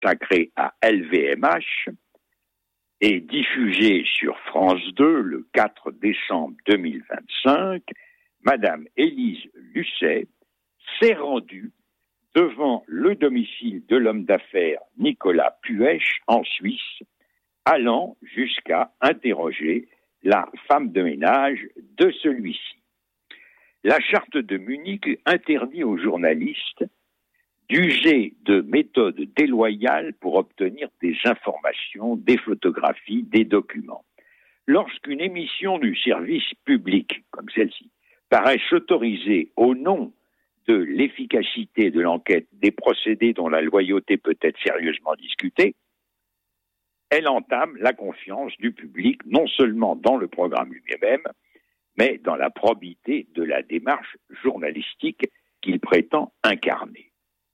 consacré à LVMH et diffusé sur France 2 le 4 décembre 2025, Madame Élise Lucet s'est rendue devant le domicile de l'homme d'affaires Nicolas Puech en Suisse, allant jusqu'à interroger la femme de ménage de celui-ci. La charte de Munich interdit aux journalistes d'user de méthodes déloyales pour obtenir des informations, des photographies, des documents. Lorsqu'une émission du service public, comme celle-ci, paraît s'autoriser au nom de l'efficacité de l'enquête des procédés dont la loyauté peut être sérieusement discutée, elle entame la confiance du public, non seulement dans le programme lui-même, mais dans la probité de la démarche journalistique qu'il prétend incarner.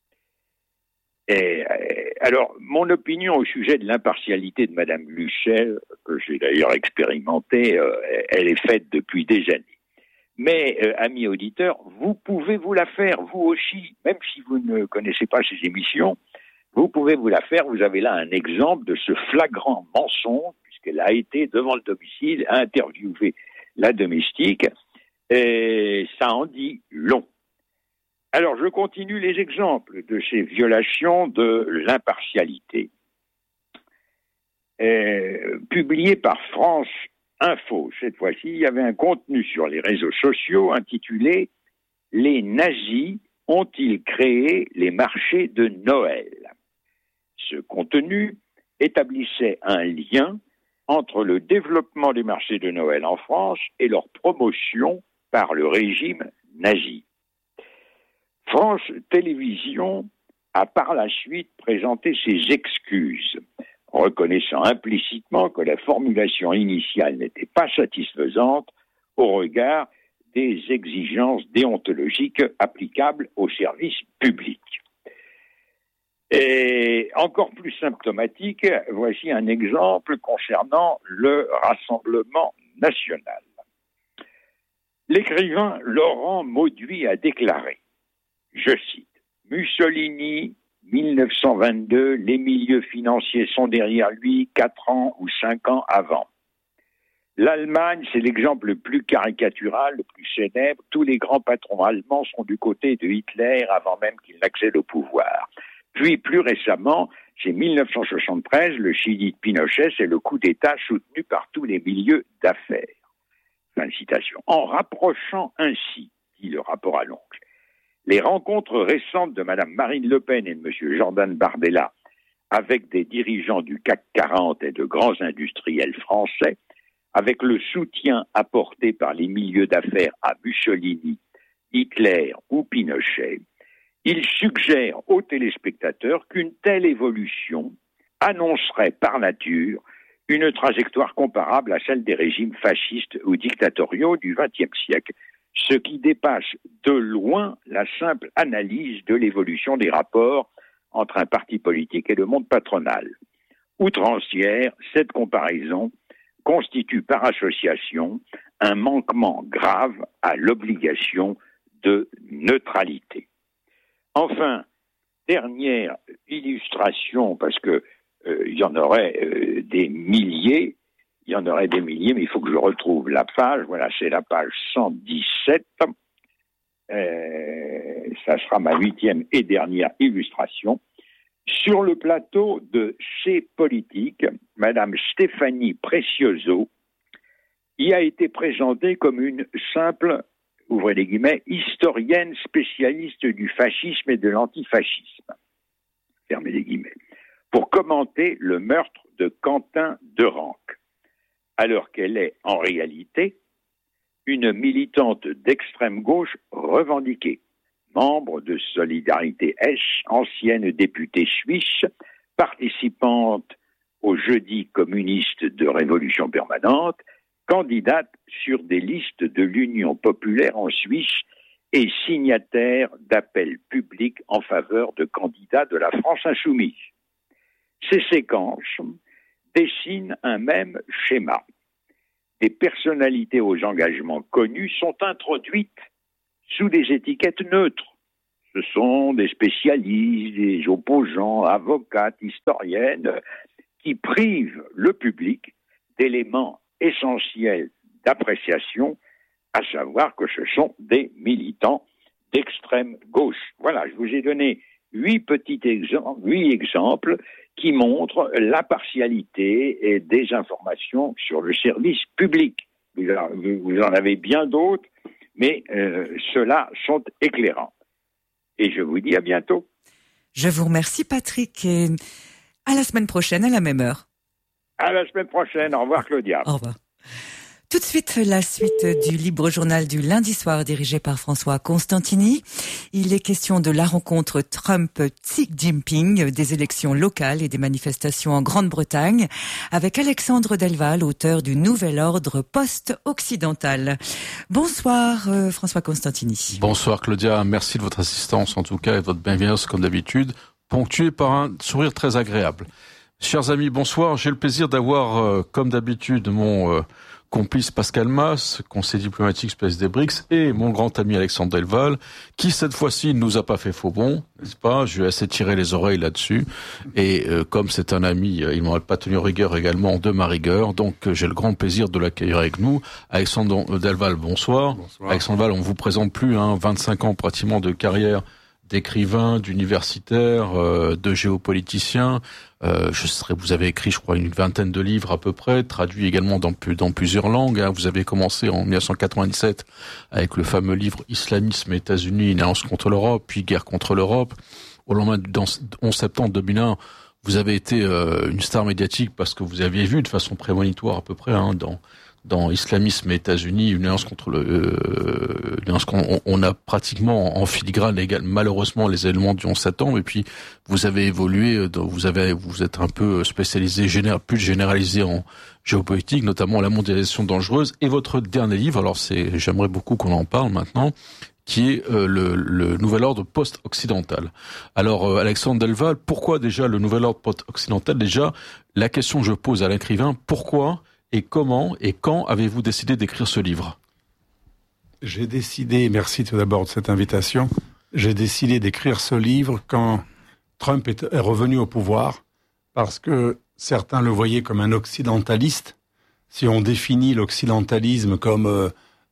Alors, mon opinion au sujet de l'impartialité de Madame Lucet, que j'ai d'ailleurs expérimentée, elle est faite depuis des années. Mais, amis auditeurs, vous pouvez vous la faire, vous aussi, même si vous ne connaissez pas ces émissions, vous pouvez vous la faire. Vous avez là un exemple de ce flagrant mensonge, puisqu'elle a été devant le domicile, a interviewé la domestique, et ça en dit long. Alors, je continue les exemples de ces violations de l'impartialité. Publié par France Info, cette fois-ci, il y avait un contenu sur les réseaux sociaux intitulé « Les nazis ont-ils créé les marchés de Noël ?» Ce contenu établissait un lien entre le développement des marchés de Noël en France et leur promotion par le régime nazi. France Télévisions a par la suite présenté ses excuses, reconnaissant implicitement que la formulation initiale n'était pas satisfaisante au regard des exigences déontologiques applicables au service public. Et encore plus symptomatique, voici un exemple concernant le Rassemblement national. L'écrivain Laurent Mauduit a déclaré, je cite, « Mussolini, 1922, les milieux financiers sont derrière lui 4 ans ou 5 ans avant. L'Allemagne, c'est l'exemple le plus caricatural, le plus célèbre. Tous les grands patrons allemands sont du côté de Hitler avant même qu'il n'accède au pouvoir. Puis, plus récemment, c'est 1973, le Chili de Pinochet, c'est le coup d'État soutenu par tous les milieux d'affaires. » Fin de citation. En rapprochant ainsi, dit le rapport à l'oncle, les rencontres récentes de Mme Marine Le Pen et de M. Jordan Bardella avec des dirigeants du CAC 40 et de grands industriels français, avec le soutien apporté par les milieux d'affaires à Mussolini, Hitler ou Pinochet, il suggère aux téléspectateurs qu'une telle évolution annoncerait par nature une trajectoire comparable à celle des régimes fascistes ou dictatoriaux du XXe siècle, ce qui dépasse de loin la simple analyse de l'évolution des rapports entre un parti politique et le monde patronal. Outrancière, cette comparaison constitue par association un manquement grave à l'obligation de neutralité. Enfin, dernière illustration, parce que il y en aurait des milliers, mais il faut que je retrouve la page. Voilà, c'est la page 117. Ça sera ma 8e et dernière illustration. Sur le plateau de C'est Politique, Madame Stéphanie Precioso y a été présentée comme une simple, ouvrez les guillemets, historienne spécialiste du fascisme et de l'antifascisme, fermez les guillemets, pour commenter le meurtre de Quentin Derenque, alors qu'elle est en réalité une militante d'extrême gauche revendiquée, membre de Solidarité Esch, ancienne députée suisse, participante au Jeudi communiste de Révolution permanente, candidate sur des listes de l'Union populaire en Suisse et signataire d'appels publics en faveur de candidats de la France insoumise. Ces séquences dessinent un même schéma. Des personnalités aux engagements connus sont introduites sous des étiquettes neutres. Ce sont des spécialistes, des opposants, avocates, historiennes, qui privent le public d'éléments essentiels d'appréciation, à savoir que ce sont des militants d'extrême gauche. Voilà, je vous ai donné 8 exemples qui montrent la partialité et des informations sur le service public. Vous en avez bien d'autres, mais ceux-là sont éclairants. Et je vous dis à bientôt. Je vous remercie, Patrick, et à la semaine prochaine, à la même heure. À la semaine prochaine. Au revoir, Claudia. Au revoir. Tout de suite, la suite du Libre Journal du lundi soir dirigé par François Constantini. Il est question de la rencontre Trump-Xi Jinping, des élections locales et des manifestations en Grande-Bretagne, avec Alexandre Delval, auteur du Nouvel Ordre post-occidental. Bonsoir François Constantini. Bonsoir Claudia, merci de votre assistance en tout cas et de votre bienveillance comme d'habitude, ponctuée par un sourire très agréable. Chers amis, bonsoir. J'ai le plaisir d'avoir, comme d'habitude, mon complice Pascal Mas, conseiller diplomatique spécialiste des BRICS, et mon grand ami Alexandre Delval, qui cette fois-ci ne nous a pas fait faux bon, n'est-ce pas? Je vais assez tirer les oreilles là-dessus. Et comme c'est un ami, il m'aurait pas tenu rigueur également de ma rigueur. Donc j'ai le grand plaisir de l'accueillir avec nous. Alexandre Delval, bonsoir. Bonsoir. Alexandre Delval, on vous présente plus, 25 ans pratiquement de carrière d'écrivain, d'universitaire, de géopoliticien. Vous avez écrit, je crois, une vingtaine de livres à peu près, traduit également dans plusieurs langues. Vous avez commencé en 1997 avec le fameux livre Islamisme et États-Unis, une alliance contre l'Europe, puis guerre contre l'Europe. Au lendemain du 11 septembre 2001, vous avez été une star médiatique parce que vous aviez vu de façon prémonitoire à peu près dans Islamisme et États-Unis, une alliance contre on a pratiquement en filigrane malheureusement les éléments du 11 septembre, et puis vous avez évolué, vous êtes un peu spécialisé, plus généralisé en géopolitique, notamment la mondialisation dangereuse, et votre dernier livre, alors j'aimerais beaucoup qu'on en parle maintenant, qui est le nouvel ordre post-occidental. Alors Alexandre Delval, pourquoi déjà le nouvel ordre post-occidental? Déjà, la question que je pose à l'écrivain, pourquoi et comment et quand avez-vous décidé d'écrire ce livre? J'ai décidé, merci tout d'abord de cette invitation, j'ai décidé d'écrire ce livre quand Trump est revenu au pouvoir, parce que certains le voyaient comme un occidentaliste. Si on définit l'occidentalisme comme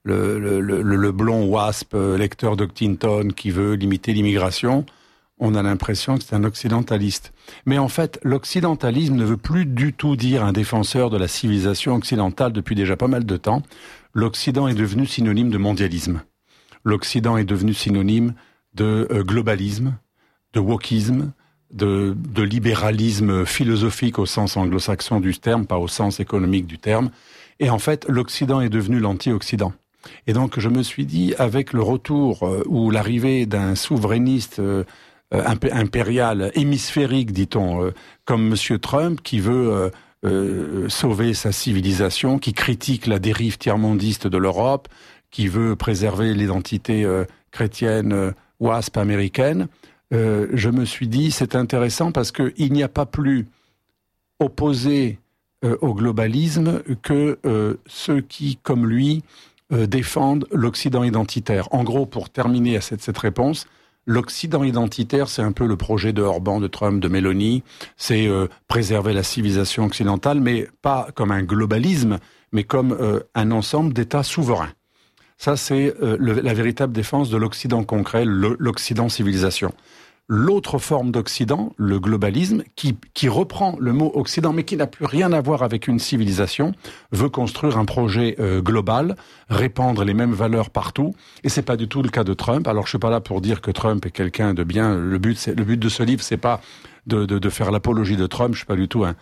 le blond wasp, lecteur d'Huntington qui veut limiter l'immigration, on a l'impression que c'est un occidentaliste. Mais en fait, l'occidentalisme ne veut plus du tout dire un défenseur de la civilisation occidentale depuis déjà pas mal de temps. L'Occident est devenu synonyme de mondialisme. L'Occident est devenu synonyme de globalisme, de wokisme, de libéralisme philosophique au sens anglo-saxon du terme, pas au sens économique du terme. Et en fait, l'Occident est devenu l'anti-Occident. Et donc, je me suis dit, avec le retour ou l'arrivée d'un souverainiste impérial, hémisphérique, dit-on, comme Monsieur Trump, qui veut sauver sa civilisation, qui critique la dérive tiers-mondiste de l'Europe, qui veut préserver l'identité chrétienne WASP américaine, je me suis dit, c'est intéressant parce qu'il n'y a pas plus opposé au globalisme que ceux qui, comme lui, défendent l'Occident identitaire. En gros, pour terminer à cette réponse, l'Occident identitaire, c'est un peu le projet de Orban, de Trump, de Meloni. C'est préserver la civilisation occidentale, mais pas comme un globalisme, mais comme un ensemble d'États souverains. Ça, c'est la véritable défense de l'Occident concret, l'Occident civilisation. L'autre forme d'Occident, le globalisme, qui reprend le mot Occident, mais qui n'a plus rien à voir avec une civilisation, veut construire un projet global, répandre les mêmes valeurs partout, et c'est pas du tout le cas de Trump. Alors je suis pas là pour dire que Trump est quelqu'un de bien. Le but de ce livre, c'est pas de faire l'apologie de Trump. Je suis pas du tout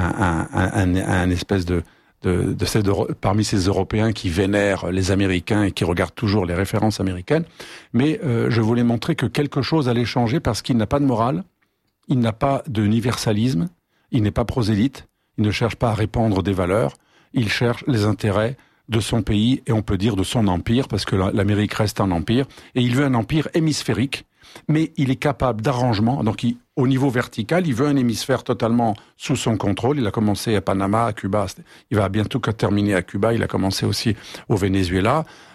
un espèce parmi ces Européens qui vénèrent les Américains et qui regardent toujours les références américaines. Mais je voulais montrer que quelque chose allait changer parce qu'il n'a pas de morale, il n'a pas d'universalisme, il n'est pas prosélyte, il ne cherche pas à répandre des valeurs, il cherche les intérêts de son pays et on peut dire de son empire, parce que l'Amérique reste un empire, et il veut un empire hémisphérique, mais il est capable d'arrangement, donc au niveau vertical, il veut un hémisphère totalement sous son contrôle. Il a commencé à Panama, à Cuba, il va bientôt terminer à Cuba, il a commencé aussi au Venezuela.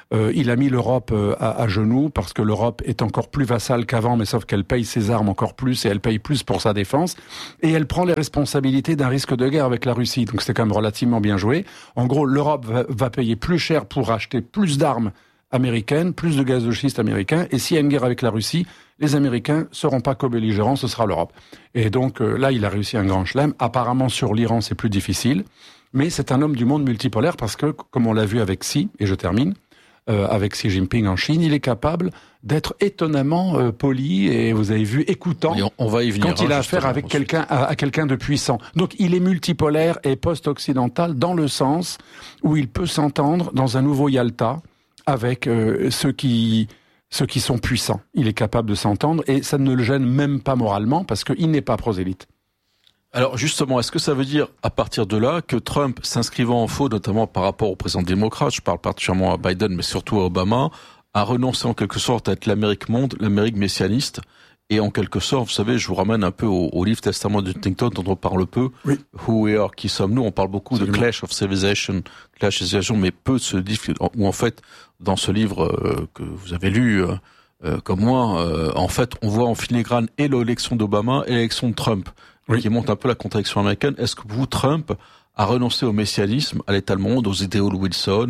Il a mis l'Europe à genoux parce que l'Europe est encore plus vassale qu'avant, mais sauf qu'elle paye ses armes encore plus et elle paye plus pour sa défense. Et elle prend les responsabilités d'un risque de guerre avec la Russie. Donc c'était quand même relativement bien joué. En gros, l'Europe va payer plus cher pour acheter plus d'armes américaines, plus de gaz de schiste américain. Et s'il y a une guerre avec la Russie, les Américains seront pas co-belligérants, ce sera l'Europe. Et donc là, il a réussi un grand chelem. Apparemment, sur l'Iran, c'est plus difficile. Mais c'est un homme du monde multipolaire parce que, comme on l'a vu avec Xi, et je termine, avec Xi Jinping en Chine, il est capable d'être étonnamment poli et vous avez vu écoutant on va y venir, quand il a affaire avec quelqu'un de puissant. Donc il est multipolaire et post-occidental dans le sens où il peut s'entendre dans un nouveau Yalta avec ceux qui sont puissants. Il est capable de s'entendre et ça ne le gêne même pas moralement parce qu'il n'est pas prosélyte. Alors justement, est-ce que ça veut dire, à partir de là, que Trump, s'inscrivant en faux, notamment par rapport au président démocrate, je parle particulièrement à Biden, mais surtout à Obama, a renoncé en quelque sorte à être l'Amérique monde, l'Amérique messianiste, et en quelque sorte, vous savez, je vous ramène un peu au livre Testament de Huntington, dont on parle peu, oui. Who We Are, qui sommes-nous, on parle beaucoup de Clash of Civilization, mais peu de ce livre, où en fait, dans ce livre que vous avez lu, comme moi, en fait, on voit en filigrane et l'élection d'Obama et l'élection de Trump. Oui. Qui montre un peu la contradiction américaine. Est-ce que vous, Trump, a renoncé au messianisme, à l'état de monde, aux idéaux de Wilson,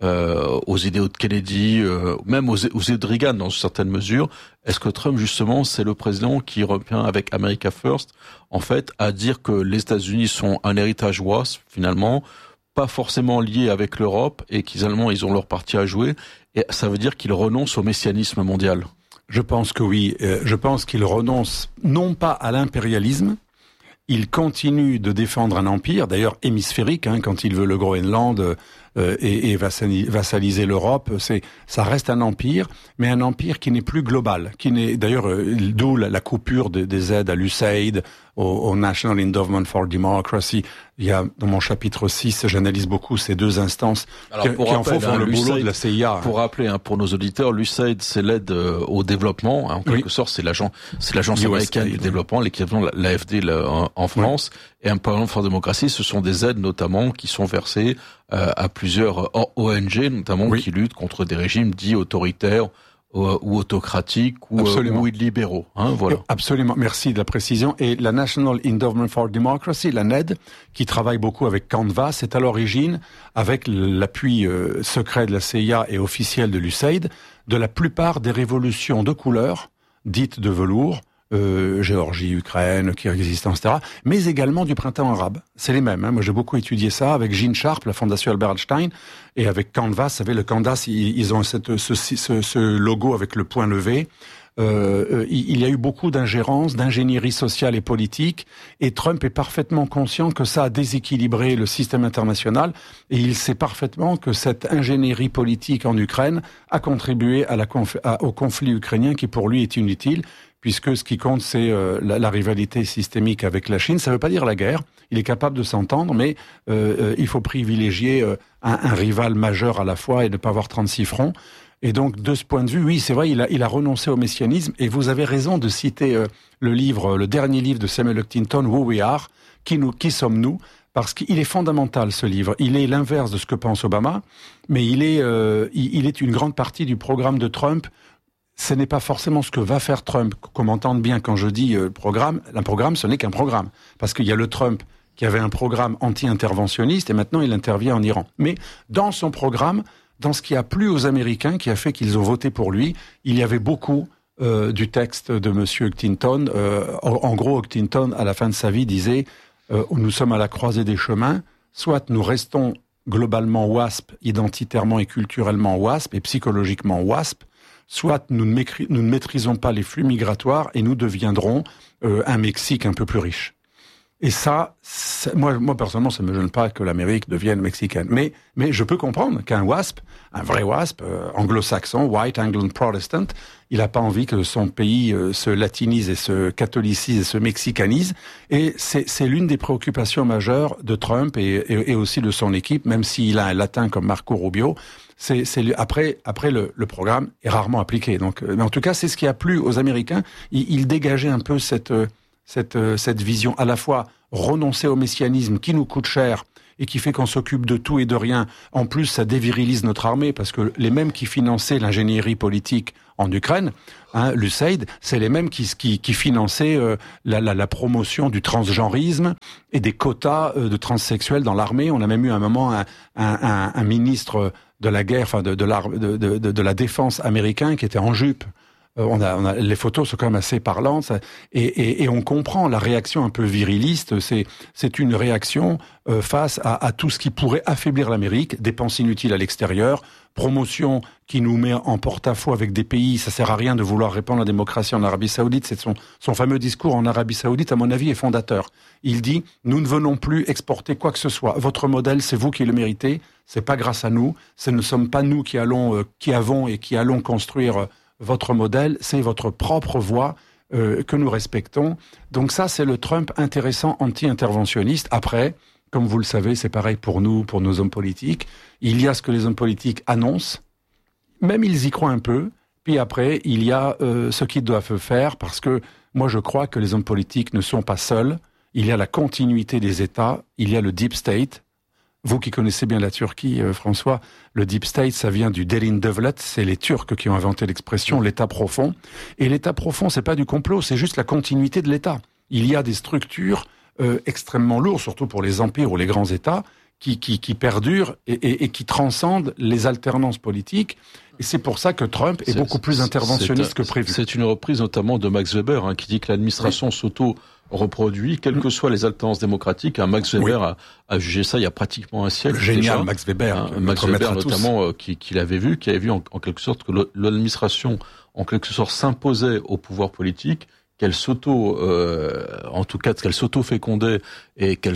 aux idéaux de Kennedy, même aux idéaux de Reagan dans une certaine mesure? Est-ce que Trump, justement, c'est le président qui revient avec America First, en fait, à dire que les États-Unis sont un héritage WASP, finalement, pas forcément lié avec l'Europe, et qu'ils ils ont leur partie à jouer, et ça veut dire qu'il renonce au messianisme mondial? Je pense que oui. Je pense qu'il renonce non pas à l'impérialisme. Il continue de défendre un empire, d'ailleurs hémisphérique, quand il veut le Groenland et vassaliser l'Europe. Ça reste un empire, mais un empire qui n'est plus global, qui n'est d'ailleurs d'où la coupure des aides à l'USAID, au National Endowment for Democracy. Il y a dans mon chapitre 6, j'analyse beaucoup ces deux instances qui en font le boulot de la CIA. Pour rappeler, pour nos auditeurs, l'USAID, c'est l'aide au développement. En quelque sorte, c'est l'agence américaine du développement, l'équivalent de l'AFD en France. Et Empowerment for Democracy, ce sont des aides notamment qui sont versées à plusieurs ONG, notamment qui luttent contre des régimes dits autoritaires ou autocratiques ou illibéraux. Voilà. Absolument, merci de la précision. Et la National Endowment for Democracy, la NED, qui travaille beaucoup avec Canvas, est à l'origine, avec l'appui secret de la CIA et officiel de l'USAID, de la plupart des révolutions de couleur, dites de velours, Géorgie, Ukraine, Kyrgyzstan, etc., mais également du printemps arabe. C'est les mêmes. Moi, j'ai beaucoup étudié ça avec Gene Sharp, la fondation Albert Einstein, et avec Canvas. Vous savez, le Canvas, ils ont ce logo avec le point levé. Il y a eu beaucoup d'ingérence, d'ingénierie sociale et politique, et Trump est parfaitement conscient que ça a déséquilibré le système international, et il sait parfaitement que cette ingénierie politique en Ukraine a contribué au conflit ukrainien qui pour lui est inutile, puisque ce qui compte, c'est la rivalité systémique avec la Chine. Ça ne veut pas dire la guerre. Il est capable de s'entendre, mais il faut privilégier un rival majeur à la fois et ne pas avoir 36 fronts. Et donc, de ce point de vue, oui, c'est vrai, il a renoncé au messianisme. Et vous avez raison de citer le dernier livre de Samuel Huntington, Who We Are, qui sommes-nous, parce qu'il est fondamental, ce livre. Il est l'inverse de ce que pense Obama, mais il est une grande partie du programme de Trump. Ce n'est pas forcément ce que va faire Trump, qu'on m'entende bien quand je dis programme. Un programme, ce n'est qu'un programme. Parce qu'il y a le Trump qui avait un programme anti-interventionniste et maintenant il intervient en Iran. Mais dans son programme, dans ce qui a plu aux Américains, qui a fait qu'ils ont voté pour lui, il y avait beaucoup du texte de M. Huntington. En gros, Huntington, à la fin de sa vie, disait nous sommes à la croisée des chemins, soit nous restons globalement WASP, identitairement et culturellement WASP et psychologiquement WASP, soit nous ne maîtrisons pas les flux migratoires et nous deviendrons un Mexique un peu plus riche. Et ça, moi personnellement, ça ne me gêne pas que l'Amérique devienne mexicaine. Mais je peux comprendre qu'un WASP, un vrai WASP, anglo-saxon, White Anglo Protestant, il n'a pas envie que son pays se latinise et se catholicise et se mexicanise. Et c'est l'une des préoccupations majeures de Trump et aussi de son équipe, même s'il a un latin comme Marco Rubio. Après le programme est rarement appliqué. Donc, mais en tout cas, c'est ce qui a plu aux Américains. Il dégageait un peu cette vision à la fois renoncer au messianisme qui nous coûte cher et qui fait qu'on s'occupe de tout et de rien. En plus, ça dévirilise notre armée parce que les mêmes qui finançaient l'ingénierie politique en Ukraine, l'USAID, c'est les mêmes qui finançaient la promotion du transgenrisme et des quotas de transsexuels dans l'armée. On a même eu à un moment un ministre de la guerre, enfin de la défense américain qui était en jupe. Les photos sont quand même assez parlantes et on comprend la réaction un peu viriliste. C'est une réaction face à tout ce qui pourrait affaiblir l'Amérique, dépenses inutiles à l'extérieur, promotion qui nous met en porte-à-faux avec des pays. Ça sert à rien de vouloir répandre la démocratie en Arabie Saoudite. C'est son fameux discours en Arabie Saoudite, à mon avis, est fondateur. Il dit « Nous ne venons plus exporter quoi que ce soit. Votre modèle, c'est vous qui le méritez. C'est pas grâce à nous. Ce ne sommes pas nous qui allons construire votre modèle, c'est votre propre voix que nous respectons. » Donc ça, c'est le Trump intéressant anti-interventionniste. Après, comme vous le savez, c'est pareil pour nous, pour nos hommes politiques. Il y a ce que les hommes politiques annoncent, même ils y croient un peu, puis après, il y a ce qu'ils doivent faire, parce que moi je crois que les hommes politiques ne sont pas seuls. Il y a la continuité des États, il y a le Deep State. Vous qui connaissez bien la Turquie, François, le Deep State, ça vient du Derin Devlet, c'est les Turcs qui ont inventé l'expression l'État profond. Et l'État profond, c'est pas du complot, c'est juste la continuité de l'État. Il y a des structures extrêmement lourdes, surtout pour les empires ou les grands États, qui perdurent et qui transcendent les alternances politiques. Et c'est pour ça que Trump est beaucoup plus interventionniste que prévu. C'est une reprise notamment de Max Weber, qui dit que l'administration s'auto-reproduit, quelles que soient les alternances démocratiques. Max Weber a jugé ça il y a pratiquement un siècle. Génial, déjà. Max Weber. Max Weber notamment, qui l'avait vu, qui avait vu en quelque sorte que l'administration, en quelque sorte, s'imposait au pouvoir politique, qu'elle qu'elle s'auto-fécondait et qu'elle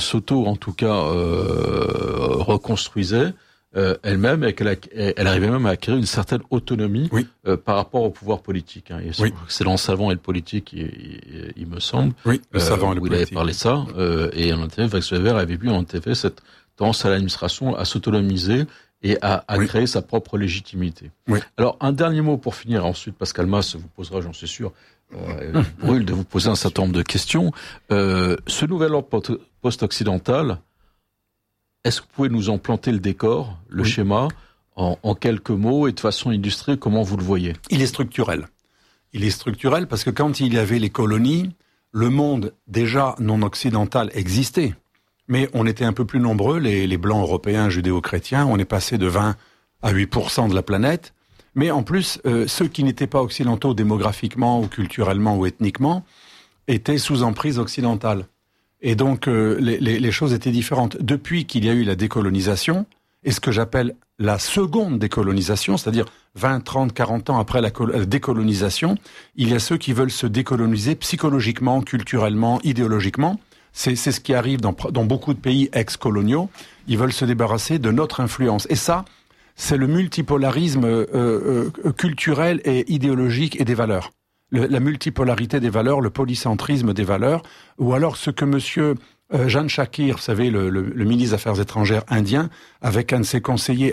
reconstruisait elle-même, et elle arrivait même à acquérir une certaine autonomie par rapport au pouvoir politique. C'est dans Savant et le politique, il me semble. Oui, le Savant et le politique. Il avait parlé de ça, et en effet, Max Weber avait vu en effet cette tendance à l'administration à s'autonomiser et à créer sa propre légitimité. Oui. Alors, un dernier mot pour finir, ensuite Pascal Mas vous posera, j'en suis sûr, brûle de vous poser un certain nombre de questions. Ce nouvel ordre post-occidental, est-ce que vous pouvez nous en planter le décor, le schéma, en quelques mots et de façon illustrée, comment vous le voyez? Il est structurel. Il est structurel parce que quand il y avait les colonies, le monde déjà non occidental existait. Mais on était un peu plus nombreux, les blancs européens judéo-chrétiens, on est passé de 20 à 8% de la planète. Mais en plus, ceux qui n'étaient pas occidentaux démographiquement ou culturellement ou ethniquement étaient sous emprise occidentale. Et donc, les choses étaient différentes. Depuis qu'il y a eu la décolonisation, et ce que j'appelle la seconde décolonisation, c'est-à-dire 20, 30, 40 ans après la décolonisation, il y a ceux qui veulent se décoloniser psychologiquement, culturellement, idéologiquement. C'est ce qui arrive dans beaucoup de pays ex-coloniaux. Ils veulent se débarrasser de notre influence. Et ça, c'est le multipolarisme culturel et idéologique et des valeurs. La multipolarité des valeurs, le polycentrisme des valeurs, ou alors ce que monsieur Jan Shakir, vous savez, le ministre des Affaires étrangères indien, avec un de ses conseillers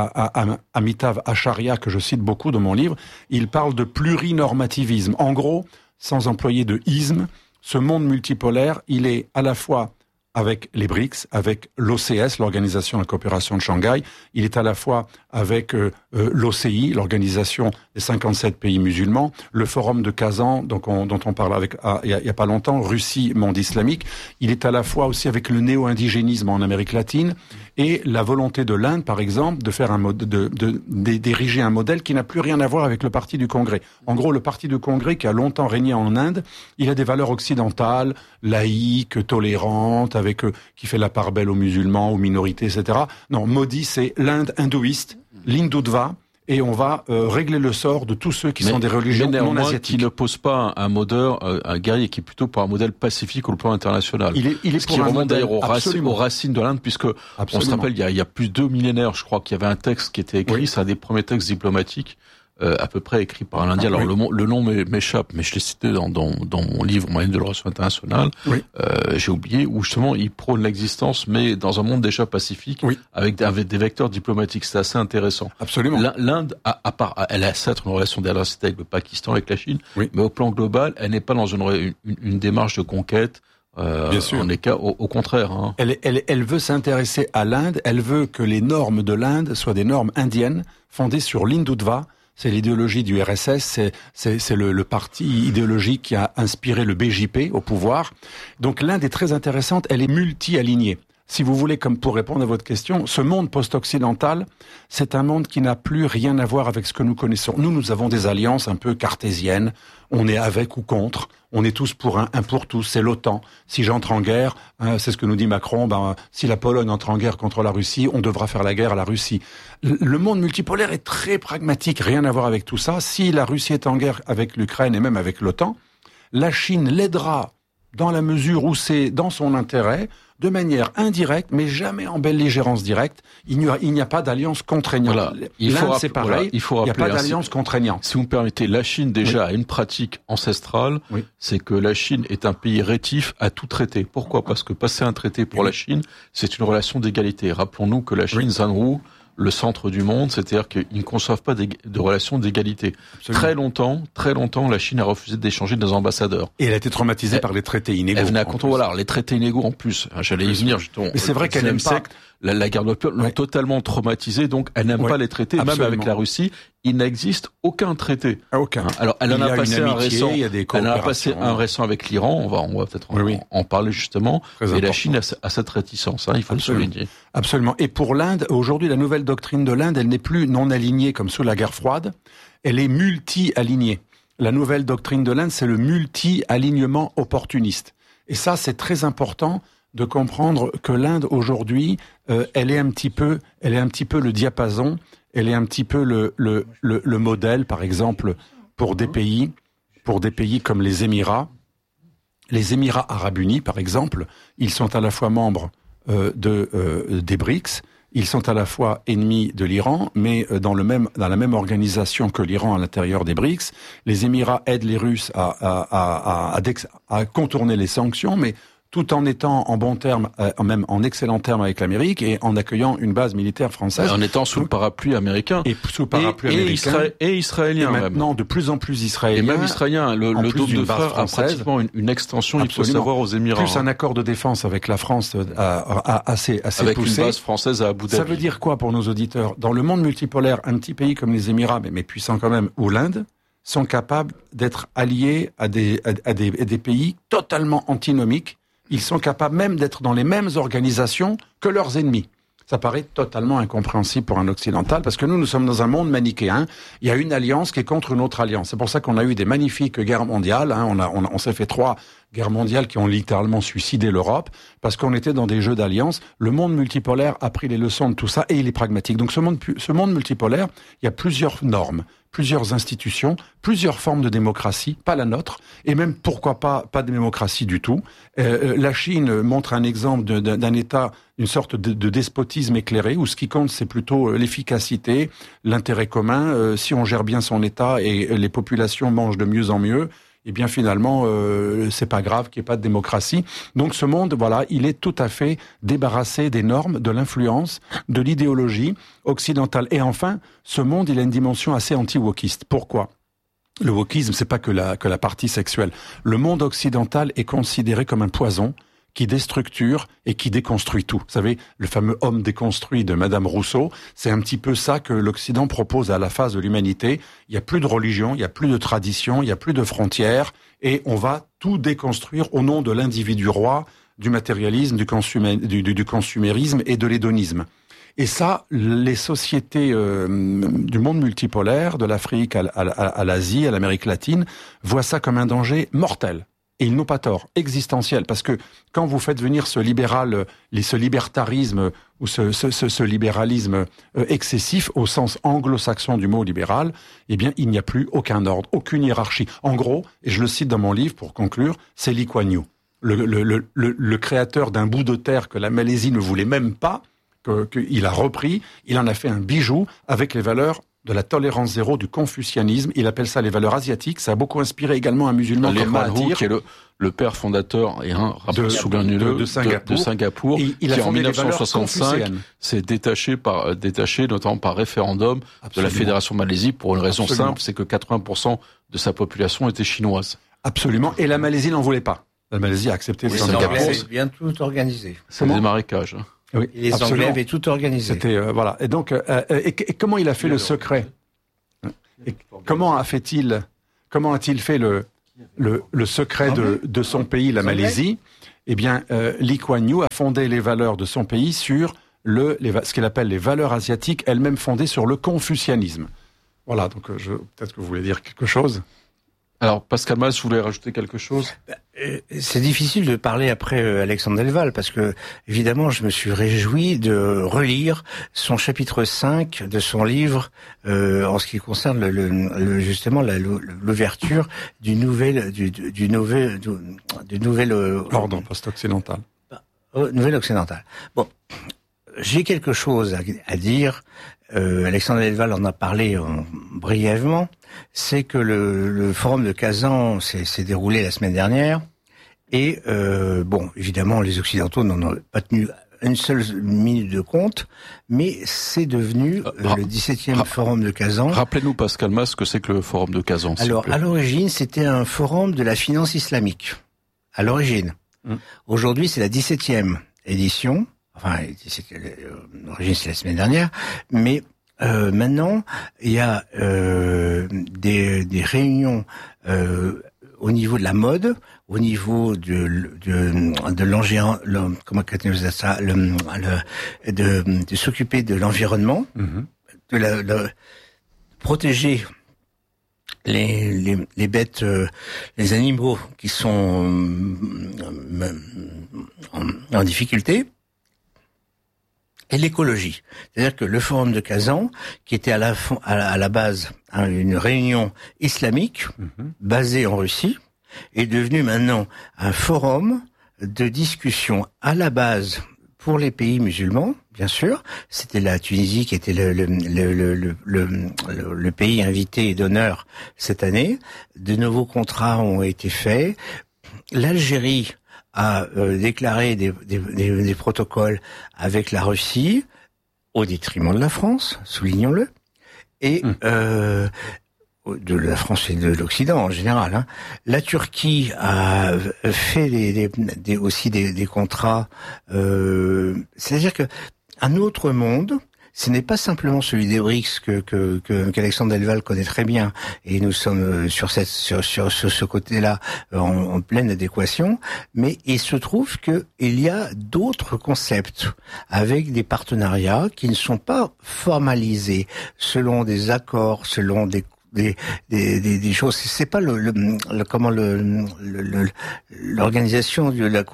Amitav Acharya, que je cite beaucoup dans mon livre, il parle de plurinormativisme. En gros, sans employer de isme, ce monde multipolaire, il est à la fois avec les BRICS, avec l'OCS, l'Organisation de la coopération de Shanghai, il est à la fois avec l'OCI, l'Organisation des 57 pays musulmans, le Forum de Kazan, dont on parle il y a pas longtemps, Russie, monde islamique, il est à la fois aussi avec le néo-indigénisme en Amérique latine, et la volonté de l'Inde, par exemple, de faire d'ériger un modèle qui n'a plus rien à voir avec le Parti du Congrès. En gros, le Parti du Congrès, qui a longtemps régné en Inde, il a des valeurs occidentales, laïques, tolérantes, qui fait la part belle aux musulmans, aux minorités, etc. Non, Modi, c'est l'Inde hindouiste, l'Hindoutva, et on va régler le sort de tous ceux qui sont des religions non asiatiques. Qui ne pose pas un guerrier qui est plutôt pour un modèle pacifique au plan international. Il est ce qui remonte d'ailleurs aux racines de l'Inde, puisque on se rappelle, il y a plus de 2 millénaires, je crois qu'il y avait un texte qui était écrit, c'est un des premiers textes diplomatiques, à peu près écrit par un Indien. Alors le nom m'échappe, mais je l'ai cité dans mon livre Moyenne de la relation internationale. J'ai oublié, où justement il prône l'existence, mais dans un monde déjà pacifique, avec des vecteurs diplomatiques. C'est assez intéressant. Absolument. L'Inde, elle a certes une relation d'adversité avec le Pakistan, avec la Chine, mais au plan global, elle n'est pas dans une démarche de conquête Bien sûr. On est cas au contraire. Hein. Elle veut s'intéresser à l'Inde. Elle veut que les normes de l'Inde soient des normes indiennes fondées sur l'Hindutva. C'est l'idéologie du RSS. C'est le parti idéologique qui a inspiré le BJP au pouvoir. Donc l'Inde est très intéressante. Elle est multi-alignée. Si vous voulez, comme pour répondre à votre question, ce monde post-occidental, c'est un monde qui n'a plus rien à voir avec ce que nous connaissons. Nous avons des alliances un peu cartésiennes. On est avec ou contre. On est tous pour un pour tous. C'est l'OTAN. Si j'entre en guerre, c'est ce que nous dit Macron, si la Pologne entre en guerre contre la Russie, on devra faire la guerre à la Russie. Le monde multipolaire est très pragmatique. Rien à voir avec tout ça. Si la Russie est en guerre avec l'Ukraine et même avec l'OTAN, la Chine l'aidera dans la mesure où c'est dans son intérêt, de manière indirecte, mais jamais en belligérance directe. Il n'y a pas d'alliance contraignante. Voilà. L'Inde, c'est pareil. Il n'y a pas d'alliance contraignante. Si vous me permettez, la Chine déjà a une pratique ancestrale, c'est que la Chine est un pays rétif à tout traité. Pourquoi ? Parce que passer un traité pour la Chine, c'est une relation d'égalité. Rappelons-nous que la Chine, Zanrou, le centre du monde, c'est-à-dire qu'ils ne conçoivent pas de relations d'égalité. Absolument. Très longtemps, la Chine a refusé d'échanger des ambassadeurs. Et elle a été traumatisée par les traités inégaux. Elle venait à contre, voilà, les traités inégaux en plus. J'allais y venir, justement. Mais c'est vrai qu'elle n'aime pas. La guerre de l'opium l'ont totalement traumatisée, donc elle n'aime pas les traités. Même avec la Russie, il n'existe aucun traité. Aucun. Alors, elle en a passé un récent. Elle en a passé un récent avec l'Iran. On va peut-être en parler justement. Et la Chine a cette réticence, il faut le souligner. Absolument. Et pour l'Inde, aujourd'hui, la nouvelle doctrine de l'Inde, elle n'est plus non alignée comme sous la guerre froide. Elle est multi-alignée. La nouvelle doctrine de l'Inde, c'est le multi-alignement opportuniste. Et ça, c'est très important de comprendre que l'Inde aujourd'hui, elle est un petit peu le diapason, elle est un petit peu le modèle, par exemple, pour des pays comme les Émirats. Les Émirats Arabes Unis, par exemple, ils sont à la fois membres des BRICS, ils sont à la fois ennemis de l'Iran, mais dans la même organisation que l'Iran à l'intérieur des BRICS. Les Émirats aident les Russes à contourner les sanctions, mais tout en étant en bon terme, même en excellent terme avec l'Amérique et en accueillant une base militaire française. En étant sous le parapluie américain. Et sous le parapluie américain. Et israélien. Et maintenant, même. de plus en plus israélien. Et même israélien. Le Dôme de Frères a pratiquement une extension, absolument. Il faut savoir, aux Émirats. Plus un accord de défense avec la France assez avec poussé. Une base française à Abu Dhabi. Ça veut dire quoi pour nos auditeurs ? Dans le monde multipolaire, un petit pays comme les Émirats, mais puissant quand même, ou l'Inde, sont capables d'être alliés à des pays totalement antinomiques. Ils sont capables même d'être dans les mêmes organisations que leurs ennemis. Ça paraît totalement incompréhensible pour un occidental, parce que nous sommes dans un monde manichéen. Il y a une alliance qui est contre une autre alliance. C'est pour ça qu'on a eu des magnifiques guerres mondiales. On s'est fait 3 guerres mondiales qui ont littéralement suicidé l'Europe, parce qu'on était dans des jeux d'alliance. Le monde multipolaire a pris les leçons de tout ça, et il est pragmatique. Donc ce monde multipolaire, il y a plusieurs normes, plusieurs institutions, plusieurs formes de démocratie, pas la nôtre, et même, pourquoi pas de démocratie du tout. La Chine montre un exemple d'un État, une sorte de despotisme éclairé, où ce qui compte, c'est plutôt l'efficacité, l'intérêt commun. Si on gère bien son État et les populations mangent de mieux en mieux, eh bien finalement, c'est pas grave qu'il n'y ait pas de démocratie. Donc ce monde, voilà, il est tout à fait débarrassé des normes, de l'influence, de l'idéologie occidentale. Et enfin, ce monde, il a une dimension assez anti-wokiste. Pourquoi ? Le wokisme, c'est pas que la partie sexuelle. Le monde occidental est considéré comme un poison qui déstructure et qui déconstruit tout. Vous savez, le fameux homme déconstruit de Madame Rousseau, c'est un petit peu ça que l'Occident propose à la face de l'humanité. Il n'y a plus de religion, il n'y a plus de tradition, il n'y a plus de frontières, et on va tout déconstruire au nom de l'individu roi, du matérialisme, du consumérisme et de l'hédonisme. Et ça, les sociétés du monde multipolaire, de l'Afrique à l'Asie, à l'Amérique latine, voient ça comme un danger mortel. Et ils n'ont pas tort, existentiel, parce que quand vous faites venir ce libertarisme ou ce libéralisme excessif au sens anglo-saxon du mot libéral, eh bien, il n'y a plus aucun ordre, aucune hiérarchie. En gros, et je le cite dans mon livre pour conclure, c'est Lee Kuan Yew, le créateur d'un bout de terre que la Malaisie ne voulait même pas, qu'il a repris, il en a fait un bijou avec les valeurs de la tolérance zéro, du confucianisme. Il appelle ça les valeurs asiatiques. Ça a beaucoup inspiré également un musulman comme Mahathir, qui est le père fondateur et de Singapour, il a qui en fondé 1965 s'est détaché notamment par référendum de la Fédération Malaisie pour une raison simple, c'est que 80% de sa population était chinoise. Absolument. Et la Malaisie n'en voulait pas. La Malaisie a accepté de Singapour. Singapour. Les Anglais avaient bien tout organisé. C'est des marécages. Hein. Oui, Et les absolument. Anglais avaient tout organisé. C'était voilà. Et donc, et comment il a fait le secret? Et comment a-t-il fait le secret de son pays, la Malaisie? Eh bien, Lee Kuan Yew a fondé les valeurs de son pays sur ce qu'il appelle les valeurs asiatiques, elles-mêmes fondées sur le confucianisme. Voilà, donc peut-être que vous voulez dire quelque chose. Alors, Pascal Mas, vous voulez rajouter quelque chose? C'est difficile de parler après Alexandre Delval parce que, évidemment, je me suis réjoui de relire son chapitre 5 de son livre en ce qui concerne justement l'ouverture du nouvel Ordre post-occidental. Nouvelle occidentale. Bon, j'ai quelque chose à dire. Alexandre Delval en a parlé brièvement. C'est que le forum de Kazan s'est déroulé la semaine dernière. Et bon, évidemment, les Occidentaux n'en ont pas tenu une seule minute de compte, mais c'est devenu le 17e forum de Kazan. Rappelez-nous, Pascal Mas, ce que c'est que le forum de Kazan. Alors, à l'origine, c'était un forum de la finance islamique. À l'origine. Aujourd'hui, c'est la 17e édition. Enfin, l'origine, c'est la semaine dernière. Mais maintenant, il y a des réunions au niveau de la mode, au niveau de l'environnement, de s'occuper de l'environnement, de protéger les bêtes, les animaux qui sont en difficulté, et l'écologie. C'est-à-dire que le forum de Kazan, qui était à la base une réunion islamique basée en Russie, est devenu maintenant un forum de discussion à la base pour les pays musulmans, bien sûr. C'était la Tunisie qui était le pays invité d'honneur cette année. De nouveaux contrats ont été faits. L'Algérie a déclaré des protocoles avec la Russie au détriment de la France, soulignons-le, et de la France et de l'Occident en général. Hein. La Turquie a fait aussi des contrats. C'est-à-dire que un autre monde. Ce n'est pas simplement celui des BRICS qu'Alexandre Delval connaît très bien, et nous sommes sur ce côté-là en pleine adéquation, mais il se trouve que il y a d'autres concepts avec des partenariats qui ne sont pas formalisés selon des accords, selon des choses. C'est pas l'organisation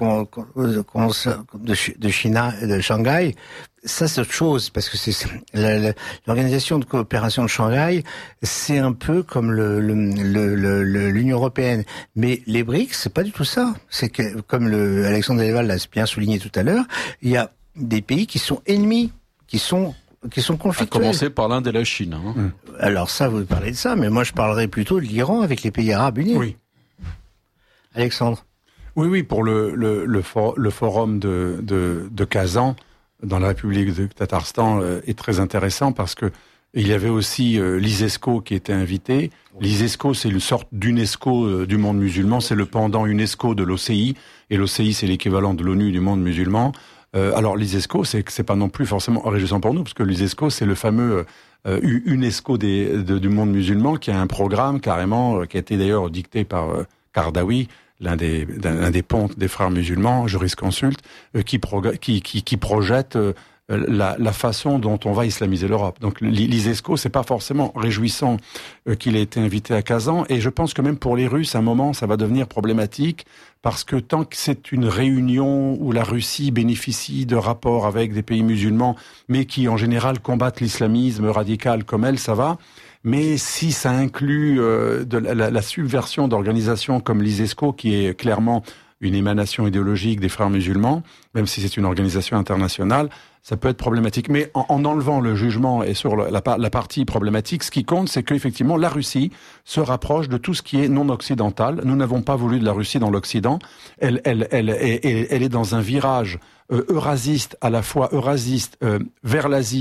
de Shanghai. Ça, c'est autre chose, parce que c'est l'organisation de coopération de Shanghai, c'est un peu comme l'Union européenne. Mais les BRICS, c'est pas du tout ça. C'est que, comme Alexandre Delval l'a bien souligné tout à l'heure, il y a des pays qui sont ennemis, qui sont conflictuels. À commencer par l'Inde et la Chine. Hein. Alors ça, vous parlez de ça, mais moi je parlerais plutôt de l'Iran avec les pays arabes unis. Oui. Alexandre. Oui, pour le forum de Kazan dans la République de Tatarstan est très intéressant parce que il y avait aussi l'ISESCO qui était invité. L'ISESCO, c'est une sorte d'UNESCO du monde musulman, c'est le pendant UNESCO de l'OCI, et l'OCI c'est l'équivalent de l'ONU du monde musulman. Alors l'ISESCO, c'est pas non plus forcément réjouissant pour nous, parce que l'ISESCO, c'est le fameux UNESCO du monde musulman, qui a un programme carrément, qui a été d'ailleurs dicté par Qaradawi, l'un des pontes des frères musulmans, jurisconsulte, qui projette la façon dont on va islamiser l'Europe. Donc l'ISESCO, c'est pas forcément réjouissant qu'il ait été invité à Kazan, et je pense que même pour les Russes, à un moment, ça va devenir problématique, parce que tant que c'est une réunion où la Russie bénéficie de rapports avec des pays musulmans, mais qui en général combattent l'islamisme radical comme elle, ça va. Mais si ça inclut la subversion d'organisations comme l'ISESCO, qui est clairement une émanation idéologique des frères musulmans, même si c'est une organisation internationale, ça peut être problématique. Mais en enlevant le jugement et sur la partie problématique, ce qui compte, c'est qu'effectivement, la Russie se rapproche de tout ce qui est non occidental. Nous n'avons pas voulu de la Russie dans l'Occident. Elle est dans un virage eurasiste, à la fois eurasiste vers l'Asie,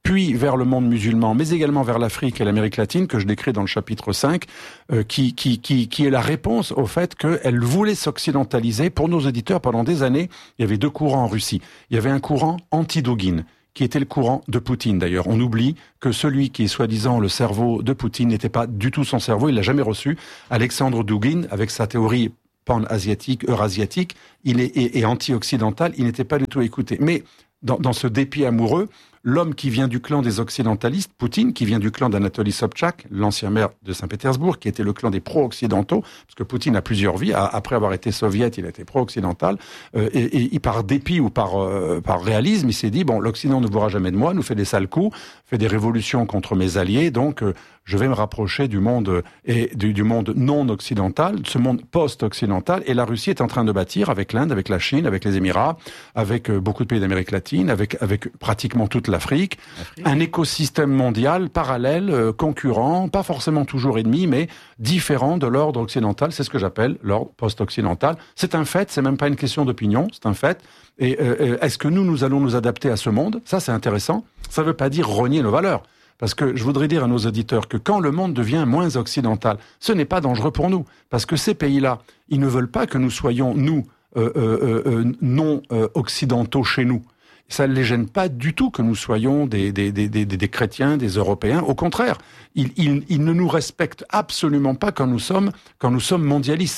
puis vers le monde musulman, mais également vers l'Afrique et l'Amérique latine, que je décris dans le chapitre 5, qui est la réponse au fait qu'elle voulait s'occidentaliser. Pour nos auditeurs, pendant des années, il y avait 2 courants en Russie. Il y avait un courant anti-Douguine, qui était le courant de Poutine d'ailleurs. On oublie que celui qui est soi-disant le cerveau de Poutine n'était pas du tout son cerveau, il l'a jamais reçu. Alexandre Douguine, avec sa théorie pan-asiatique, eurasiatique, il est anti-occidental, il n'était pas du tout écouté. Mais dans ce dépit amoureux, l'homme qui vient du clan des occidentalistes, Poutine, qui vient du clan d'Anatoly Sobchak, l'ancien maire de Saint-Pétersbourg, qui était le clan des pro-occidentaux, parce que Poutine a plusieurs vies. Après avoir été soviète, il a été pro-occidental. Et par dépit ou par réalisme, il s'est dit, bon, l'Occident ne voudra jamais de moi, nous fait des sales coups, fait des révolutions contre mes alliés, donc je vais me rapprocher du monde du monde non occidental, de ce monde post-occidental. Et la Russie est en train de bâtir, avec l'Inde, avec la Chine, avec les Émirats, avec beaucoup de pays d'Amérique latine, avec pratiquement toute l'Afrique, un écosystème mondial parallèle, concurrent, pas forcément toujours ennemi, mais différent de l'ordre occidental. C'est ce que j'appelle l'ordre post-occidental. C'est un fait, c'est même pas une question d'opinion, c'est un fait. Et est-ce que nous allons nous adapter à ce monde? Ça, c'est intéressant. Ça veut pas dire renier nos valeurs. Parce que je voudrais dire à nos auditeurs que quand le monde devient moins occidental, ce n'est pas dangereux pour nous. Parce que ces pays-là, ils ne veulent pas que nous soyons, nous, non occidentaux chez nous. Ça ne les gêne pas du tout que nous soyons des chrétiens, des Européens. Au contraire, ils ne nous respectent absolument pas quand nous sommes mondialistes.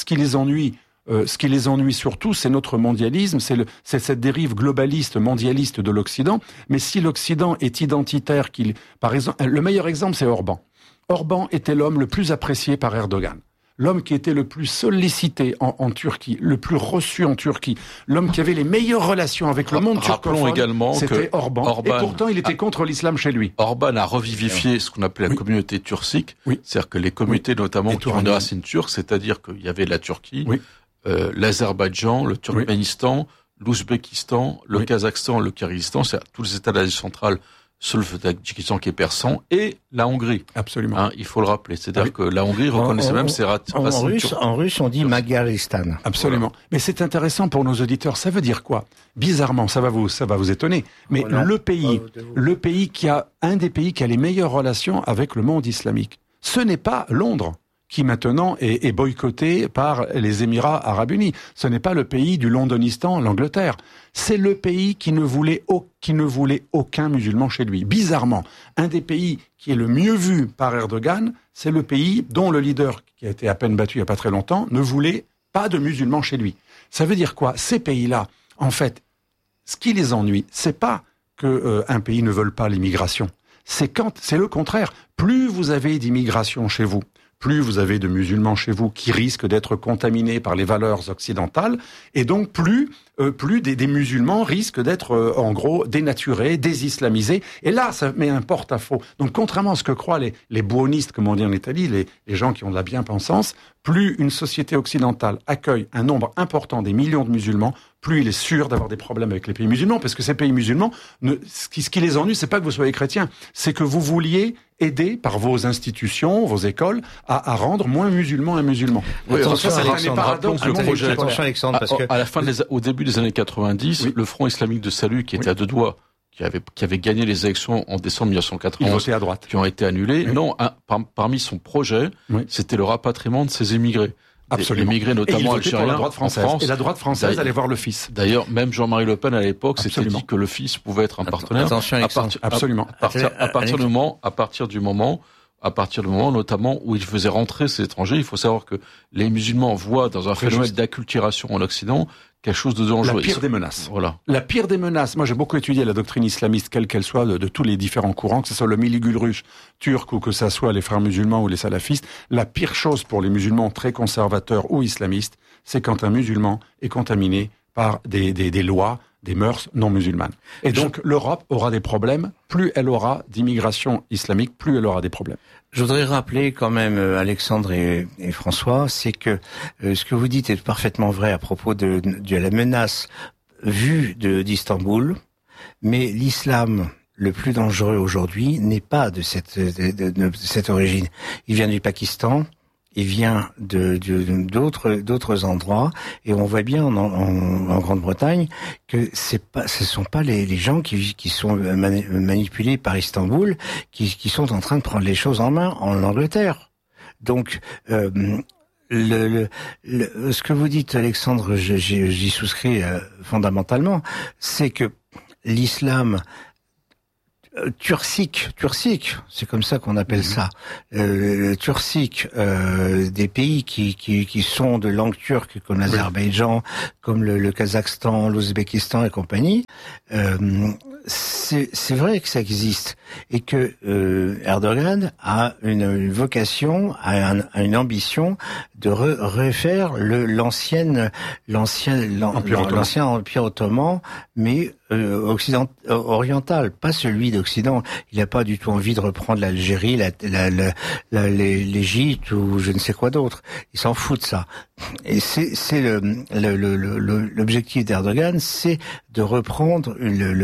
Ce qui les ennuie surtout, c'est notre mondialisme, c'est cette dérive globaliste, mondialiste de l'Occident. Mais si l'Occident est identitaire, par exemple, le meilleur exemple, c'est Orban. Orban était l'homme le plus apprécié par Erdogan. L'homme qui était le plus sollicité en Turquie, le plus reçu en Turquie, l'homme qui avait les meilleures relations avec le monde turcophone, c'était Orban. Et pourtant, il était contre l'islam chez lui. Orban a revivifié ce qu'on appelait la communauté turcique, c'est-à-dire que les communautés notamment qui ont des racines turques, c'est-à-dire qu'il y avait la Turquie, l'Azerbaïdjan, le Turkménistan, l'Ouzbékistan, le Kazakhstan, le Kirghizistan, c'est-à-dire tous les États d'Asie centrale, seul le Tadjikistan qui est persan, et la Hongrie. Absolument. Il faut le rappeler. C'est-à-dire que la Hongrie reconnaissait même ses racines. En russe, on dit Magaristan. Absolument. Voilà. Mais c'est intéressant pour nos auditeurs. Ça veut dire quoi? Bizarrement, ça va vous étonner. Mais le pays qui a, un des pays qui a les meilleures relations avec le monde islamique, ce n'est pas Londres, qui maintenant est boycotté par les Émirats Arabes Unis. Ce n'est pas le pays du Londonistan, l'Angleterre. C'est le pays qui ne voulait aucun musulman chez lui. Bizarrement, un des pays qui est le mieux vu par Erdogan, c'est le pays dont le leader, qui a été à peine battu il n'y a pas très longtemps, ne voulait pas de musulmans chez lui. Ça veut dire quoi? Ces pays-là, en fait, ce qui les ennuie, c'est pas que un pays ne veuille pas l'immigration. C'est le contraire. Plus vous avez d'immigration chez vous, plus vous avez de musulmans chez vous qui risquent d'être contaminés par les valeurs occidentales, et donc plus des musulmans risquent d'être en gros dénaturés, désislamisés. Et là, ça met un porte-à-faux. Donc, contrairement à ce que croient les buonistes, comme on dit en Italie, les gens qui ont de la bien-pensance, plus une société occidentale accueille un nombre important des millions de musulmans, plus il est sûr d'avoir des problèmes avec les pays musulmans, parce que ces pays musulmans, ce qui les ennuie, c'est pas que vous soyez chrétien, c'est que vous vouliez aider par vos institutions, vos écoles, à rendre moins musulmans un musulman. Oui, attention, Alexandre, parce que à la fin au début des années 90, le Front islamique de salut, qui était à deux doigts, qui avait gagné les élections en décembre 1991, il votait à droite, qui ont été annulées. Oui. Non, parmi son projet, c'était le rapatriement de ces émigrés. Absolument. Émigrés notamment algériens la droite française. En France. Et la droite française allait voir le fils. D'ailleurs, même Jean-Marie Le Pen à l'époque s'était dit que le fils pouvait être un partenaire. Attention, absolument. À partir du moment notamment où il faisait rentrer ces étrangers, il faut savoir que les musulmans voient dans un phénomène d'acculturation en Occident quelque chose de dangereux. La pire des menaces. Voilà. La pire des menaces. Moi, j'ai beaucoup étudié la doctrine islamiste, quelle qu'elle soit, de tous les différents courants, que ce soit le Miligul russe turc ou que ce soit les frères musulmans ou les salafistes. La pire chose pour les musulmans très conservateurs ou islamistes, c'est quand un musulman est contaminé par des lois, des mœurs non musulmanes. Et donc, l'Europe aura des problèmes. Plus elle aura d'immigration islamique, plus elle aura des problèmes. Je voudrais rappeler quand même, Alexandre et François, c'est que ce que vous dites est parfaitement vrai à propos de la menace vue d'Istanbul, mais l'islam le plus dangereux aujourd'hui n'est pas de cette origine. Il vient du Pakistan, il vient d'autres endroits, et on voit bien en Grande-Bretagne que ce sont pas les gens qui sont manipulés par Istanbul qui sont en train de prendre les choses en main en Angleterre. Donc ce que vous dites, Alexandre, j'y souscris fondamentalement, c'est que l'islam turcique, c'est comme ça qu'on appelle ça, turcique des pays qui sont de langue turque, comme l'Azerbaïdjan, comme le Kazakhstan, l'Ouzbékistan et compagnie, c'est vrai que ça existe et que Erdogan a une vocation, a une ambition de refaire l'ancien empire ottoman, mais oriental, pas celui d'Occident. Il n'a pas du tout envie de reprendre l'Algérie, l'Égypte ou je ne sais quoi d'autre. Il s'en fout de ça. Et c'est l'objectif d'Erdogan, c'est de reprendre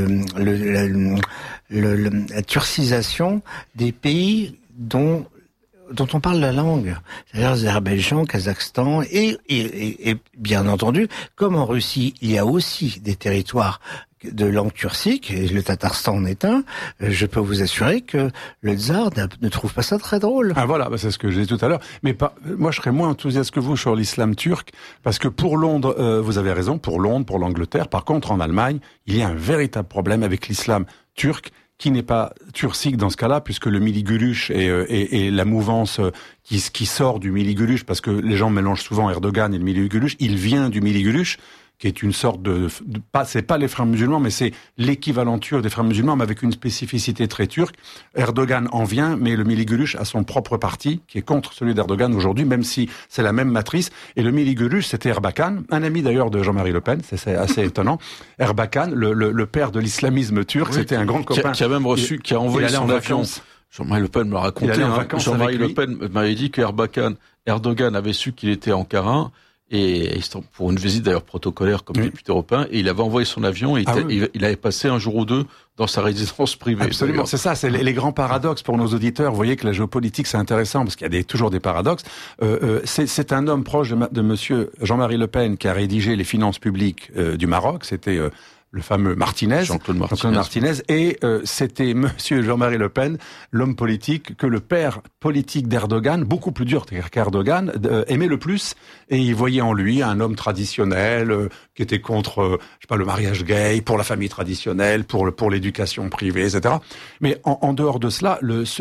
la turcisation des pays dont on parle la langue, c'est-à-dire Azerbaïdjan, Kazakhstan, et bien entendu, comme en Russie, il y a aussi des territoires de langue turcique, et le Tatarstan en est un, je peux vous assurer que le tsar ne trouve pas ça très drôle. Ah voilà, c'est ce que je disais tout à l'heure. Mais moi, je serais moins enthousiaste que vous sur l'islam turc, parce que pour Londres, vous avez raison, pour Londres, pour l'Angleterre, par contre, en Allemagne, il y a un véritable problème avec l'islam turc, qui n'est pas turcique dans ce cas-là, puisque le Miligulush et la mouvance qui sort du Miligulush, parce que les gens mélangent souvent Erdogan et le Miligulush, il vient du Miligulush, qui est une sorte c'est pas les frères musulmans, mais c'est l'équivalent turc des frères musulmans, mais avec une spécificité très turque. Erdogan en vient, mais le Miligulush a son propre parti, qui est contre celui d'Erdogan aujourd'hui, même si c'est la même matrice. Et le Miligulush, c'était Erbakan, un ami d'ailleurs de Jean-Marie Le Pen, c'est assez étonnant. Erbakan, le père de l'islamisme turc, oui, c'était un grand copain. Qui a même reçu, qui a envoyé son avion. Jean-Marie Le Pen me l'a raconté. Jean-Marie Le Pen m'avait dit que Erdogan avait su qu'il était Ankara, et pour une visite d'ailleurs protocolaire comme député européen, et il avait envoyé son avion, et il avait passé un jour ou deux dans sa résidence privée. Absolument, c'est ça, c'est les grands paradoxes pour nos auditeurs. Vous voyez que la géopolitique, c'est intéressant, parce qu'il y a toujours des paradoxes. C'est un homme proche de monsieur Jean-Marie Le Pen qui a rédigé les finances publiques du Maroc, c'était le fameux Martinez, Jean-Claude Martinez, et c'était monsieur Jean-Marie Le Pen, l'homme politique que le père politique d'Erdogan, beaucoup plus dur qu'Erdogan, aimait le plus, et il voyait en lui un homme traditionnel qui était contre, le mariage gay, pour la famille traditionnelle, pour l'éducation privée, etc. Mais en dehors de cela,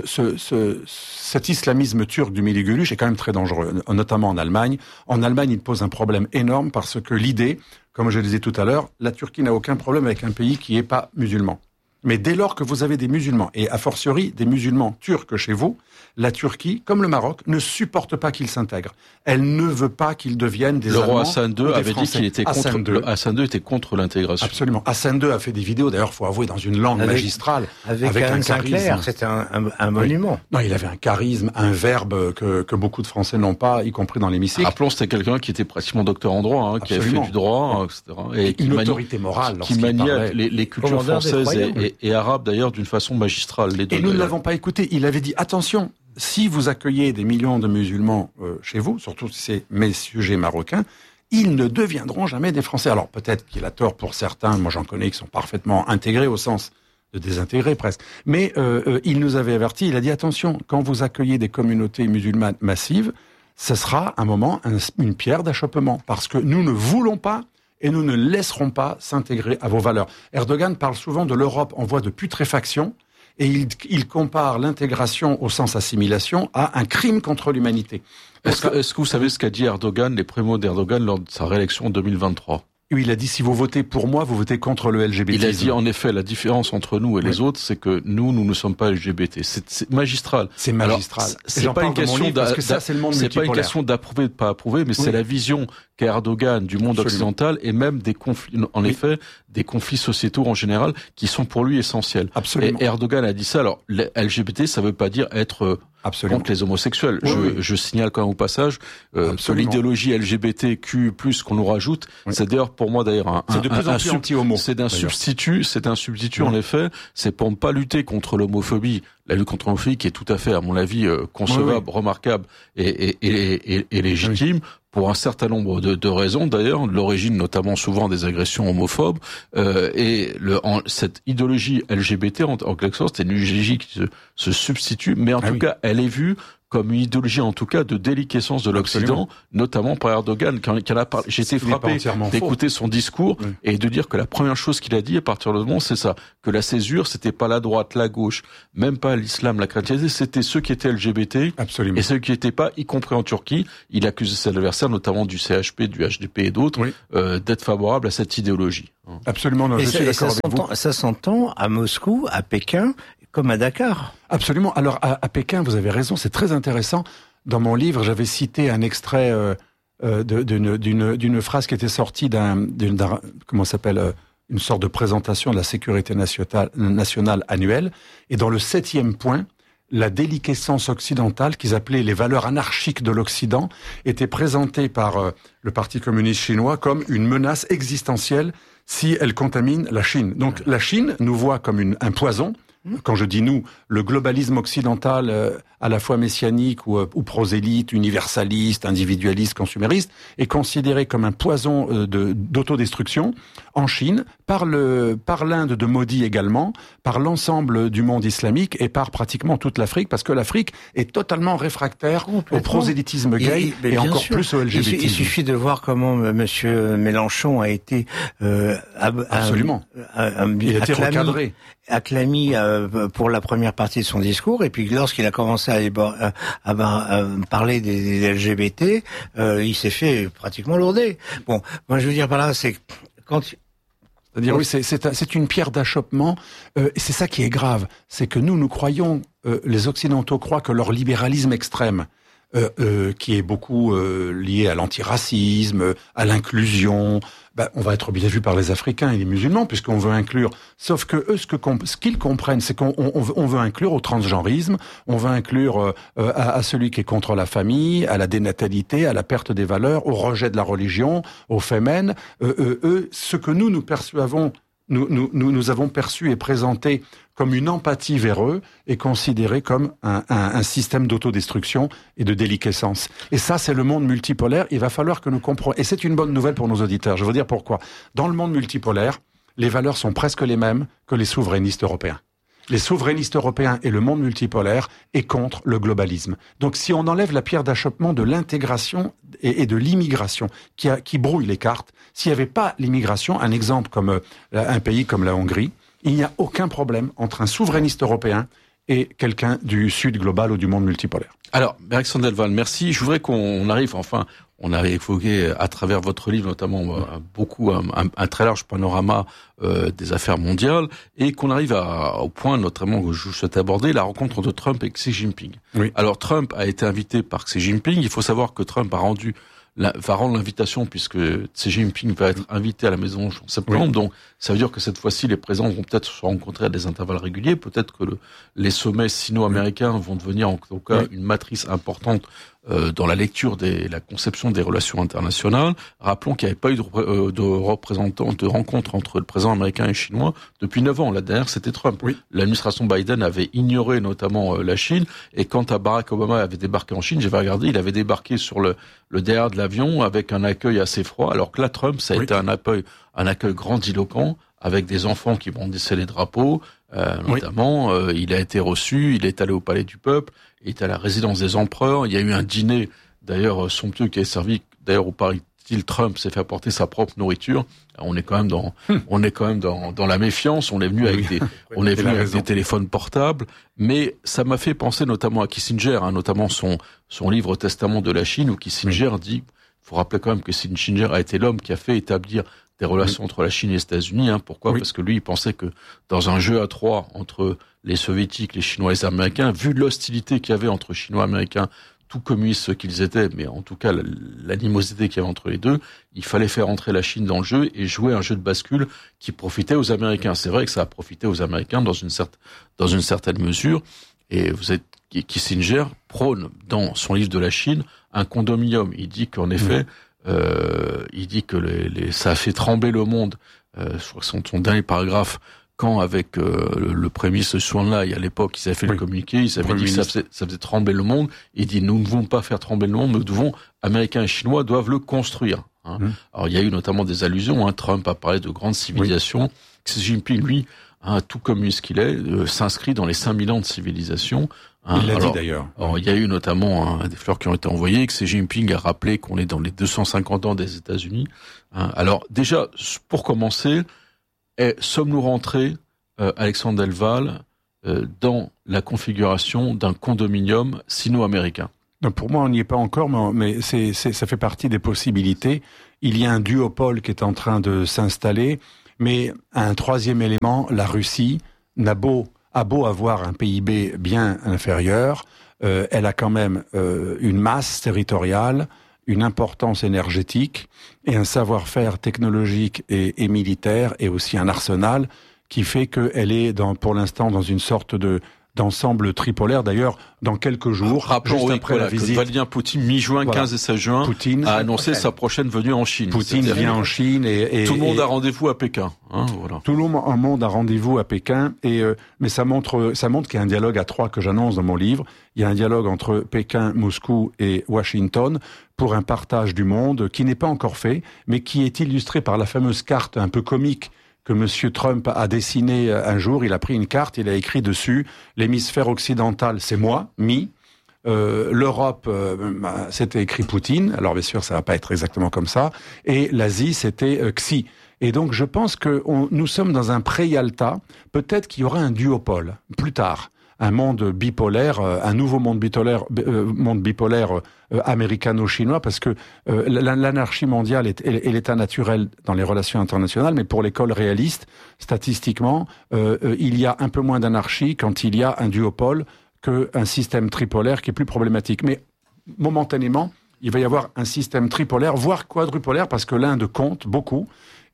cet islamisme turc du Miligulush est quand même très dangereux, notamment en Allemagne. En Allemagne, il pose un problème énorme parce que l'idée, comme je le disais tout à l'heure, la Turquie n'a aucun problème avec un pays qui n'est pas musulman. Mais dès lors que vous avez des musulmans, et a fortiori des musulmans turcs chez vous, la Turquie, comme le Maroc, ne supporte pas qu'ils s'intègrent. Elle ne veut pas qu'ils deviennent des Allemands. Le roi Hassan II avait dit qu'il était Hassan II était contre l'intégration. Absolument. Hassan II a fait des vidéos, d'ailleurs, faut avouer, dans une langue magistrale. Avec un charisme. C'était un monument. Non, il avait un charisme, un verbe que beaucoup de Français n'ont pas, y compris dans l'hémicycle. Rappelons, c'était quelqu'un qui était pratiquement docteur en droit, qui avait fait du droit, etc. Et une autorité morale. Qui maniait les cultures françaises et arabes, d'ailleurs, d'une façon magistrale. Les deux, et nous ne l'avons pas écouté. Il avait dit, attention, si vous accueillez des millions de musulmans chez vous, surtout si c'est mes sujets marocains, ils ne deviendront jamais des Français. Alors peut-être qu'il a tort pour certains, moi j'en connais qui sont parfaitement intégrés au sens de désintégrer presque. Mais il nous avait averti, il a dit attention, quand vous accueillez des communautés musulmanes massives, ce sera un moment une pierre d'achoppement, parce que nous ne voulons pas et nous ne laisserons pas s'intégrer à vos valeurs. Erdogan parle souvent de l'Europe en voie de putréfaction, et il compare l'intégration au sens assimilation à un crime contre l'humanité. Est-ce que vous savez ce qu'a dit Erdogan, les premiers mots d'Erdogan lors de sa réélection en 2023 ? Oui, il a dit, si vous votez pour moi, vous votez contre le LGBT. Il a dit, en effet, la différence entre nous et les autres, c'est que nous ne sommes pas LGBT. C'est magistral. C'est magistral. Alors, c'est pas une question d'approuver, de pas approuver, mais c'est la vision qu'a Erdogan du monde occidental et même des conflits, en effet, des conflits sociétaux en général qui sont pour lui essentiels. Absolument. Et Erdogan a dit ça. Alors, LGBT, ça veut pas dire être contre les homosexuels. Je signale quand même au passage que l'idéologie LGBTQ+ qu'on nous rajoute, c'est d'ailleurs pour moi d'ailleurs c'est de plus en plus anti-homo. C'est un substitut en effet. C'est pour ne pas lutter contre l'homophobie. La lutte contre l'homophobie qui est tout à fait, à mon avis, concevable, remarquable et légitime. Pour un certain nombre de raisons, d'ailleurs, l'origine notamment souvent des agressions homophobes, cette idéologie LGBT en quelque sorte, c'est une idéologie qui se substitue, mais en tout cas, elle est vue comme une idéologie, en tout cas, de déliquescence de l'Occident, notamment par Erdogan, qui en a parlé. J'ai été frappé d'écouter son discours et de dire que la première chose qu'il a dit à partir de ce moment, c'est ça, que la césure, c'était pas la droite, la gauche, même pas l'islam, la chrétienté, c'était ceux qui étaient LGBT et ceux qui n'étaient pas, y compris en Turquie. Il accusait ses adversaires, notamment du CHP, du HDP et d'autres, d'être favorables à cette idéologie. Absolument, non, je suis d'accord avec vous. Ça s'entend à Moscou, à Pékin, comme à Dakar. Absolument. Alors à Pékin, vous avez raison, c'est très intéressant. Dans mon livre, j'avais cité un extrait d'une phrase qui était sortie comment ça s'appelle, une sorte de présentation de la sécurité nationale annuelle. Et dans le 7e point, la déliquescence occidentale, qu'ils appelaient les valeurs anarchiques de l'Occident, était présentée par le Parti communiste chinois comme une menace existentielle si elle contamine la Chine. Donc la Chine nous voit comme un poison. Quand je dis nous, le globalisme occidental, à la fois messianique ou prosélyte, universaliste, individualiste, consumériste, est considéré comme un poison d'autodestruction en Chine, par l'Inde de Modi également, par l'ensemble du monde islamique et par pratiquement toute l'Afrique, parce que l'Afrique est totalement réfractaire au prosélytisme gay et encore plus au LGBT. Il suffit de voir comment Monsieur Mélenchon a été absolument. Il a été recadré. Acclamé pour la première partie de son discours, et puis lorsqu'il a commencé à parler des LGBT, il s'est fait pratiquement lourder. Bon, moi je veux dire par là, c'est quand... C'est-à-dire, oui, c'est une pierre d'achoppement, et c'est ça qui est grave. C'est que nous croyons, les Occidentaux croient que leur libéralisme extrême, qui est beaucoup lié à l'antiracisme, à l'inclusion, on va être bien vu par les Africains et les musulmans puisqu'on veut inclure. Sauf que eux, ce qu'ils comprennent, c'est qu'on veut inclure au transgenrisme, on veut inclure à celui qui est contre la famille, à la dénatalité, à la perte des valeurs, au rejet de la religion, au féminin. Eux, ce que nous percevons, nous avons perçu et présenté comme une empathie vers eux est considéré comme un système d'autodestruction et de déliquescence. Et ça, c'est le monde multipolaire. Il va falloir que nous comprenions. Et c'est une bonne nouvelle pour nos auditeurs. Je veux dire pourquoi. Dans le monde multipolaire, les valeurs sont presque les mêmes que les souverainistes européens. Les souverainistes européens et le monde multipolaire est contre le globalisme. Donc si on enlève la pierre d'achoppement de l'intégration et de l'immigration qui brouille les cartes, s'il n'y avait pas l'immigration, un exemple comme un pays comme la Hongrie, il n'y a aucun problème entre un souverainiste européen et quelqu'un du Sud global ou du monde multipolaire. Alors, Eric Sandelval, merci. Je voudrais qu'on arrive, on avait évoqué à travers votre livre notamment beaucoup un très large panorama des affaires mondiales et qu'on arrive au point notamment que je souhaite aborder, la rencontre entre Trump et Xi Jinping. Oui. Alors Trump a été invité par Xi Jinping. Il faut savoir que Trump va rendre l'invitation puisque Xi Jinping va être invité à la Maison-Blanche en septembre. Oui. Donc ça veut dire que cette fois-ci les présidents vont peut-être se rencontrer à des intervalles réguliers. Peut-être que les sommets sino-américains vont devenir en tout cas une matrice importante dans la lecture la conception des relations internationales. Rappelons qu'il n'y avait pas eu de rencontre entre le président américain et chinois depuis 9 ans. La dernière, c'était Trump. Oui. L'administration Biden avait ignoré notamment la Chine. Et quand Barack Obama avait débarqué en Chine, j'avais regardé, il avait débarqué sur le derrière de l'avion avec un accueil assez froid. Alors que là, Trump, ça a été un accueil grandiloquent avec des enfants qui brandissaient les drapeaux. Notamment, il a été reçu, il est allé au Palais du Peuple, il est à la résidence des empereurs. Il y a eu un dîner, d'ailleurs, somptueux qui est servi. D'ailleurs, au paraît-il, Trump s'est fait apporter sa propre nourriture. On est quand même dans la méfiance. On est venu avec des téléphones portables. Mais ça m'a fait penser notamment à Kissinger, notamment son livre Testament de la Chine, où Kissinger dit, faut rappeler quand même que Kissinger a été l'homme qui a fait établir des relations entre la Chine et les États-Unis. Pourquoi ? Parce que lui, il pensait que dans un jeu à trois entre les Soviétiques, les Chinois et les Américains, vu l'hostilité qu'il y avait entre Chinois et Américains tout communistes qu'ils étaient, mais en tout cas l'animosité qu'il y avait entre les deux, il fallait faire entrer la Chine dans le jeu et jouer un jeu de bascule qui profitait aux Américains. C'est vrai que ça a profité aux Américains dans une certaine mesure. Et vous êtes Kissinger prône dans son livre de la Chine un condominium. Il dit qu'en effet, il dit que ça a fait trembler le monde. Je crois que son dernier paragraphe, quand avec le Premier ministre Zhou Enlai, à l'époque, ils avaient fait le communiqué, ils avaient dit que ça faisait trembler le monde. Il dit, nous ne voulons pas faire trembler le monde, nous devons, Américains et Chinois doivent le construire. Hein. Alors il y a eu notamment des allusions, Trump a parlé de grandes civilisations. Xi Jinping, lui, tout communiste qu'il est, s'inscrit dans les 5000 ans de civilisation. Il l'a dit d'ailleurs. Alors, il y a eu notamment des fleurs qui ont été envoyées, que Xi Jinping a rappelé qu'on est dans les 250 ans des États-Unis. Alors déjà, pour commencer, sommes-nous rentrés, Alexandre Delval, dans la configuration d'un condominium sino-américain? Donc pour moi, on n'y est pas encore, mais ça fait partie des possibilités. Il y a un duopole qui est en train de s'installer, mais un troisième élément, la Russie, a beau avoir un PIB bien inférieur, elle a quand même une masse territoriale, une importance énergétique et un savoir-faire technologique et militaire et aussi un arsenal qui fait qu'elle est pour l'instant dans une sorte d'ensemble tripolaire. D'ailleurs, dans quelques jours, rappelons juste après la visite, Vladimir Poutine, mi-juin, 15 et 16 juin, a annoncé sa prochaine venue en Chine. Poutine vient en Chine et tout le monde a rendez-vous à Pékin. Voilà. Tout le monde a rendez-vous à Pékin mais ça montre qu'il y a un dialogue à trois que j'annonce dans mon livre. Il y a un dialogue entre Pékin, Moscou et Washington pour un partage du monde qui n'est pas encore fait, mais qui est illustré par la fameuse carte un peu comique que Monsieur Trump a dessiné un jour. Il a pris une carte, il a écrit dessus l'hémisphère occidental, c'est moi, l'Europe, c'était écrit Poutine. Alors bien sûr, ça va pas être exactement comme ça. Et l'Asie, c'était Xi. Et donc, je pense que nous sommes dans un pré-Yalta. Peut-être qu'il y aura un duopole plus tard. Un monde bipolaire, un nouveau monde bipolaire américano-chinois, parce que l'anarchie mondiale est l'état naturel dans les relations internationales, mais pour l'école réaliste, statistiquement, il y a un peu moins d'anarchie quand il y a un duopole qu'un système tripolaire qui est plus problématique. Mais momentanément, il va y avoir un système tripolaire, voire quadrupolaire, parce que l'Inde compte beaucoup.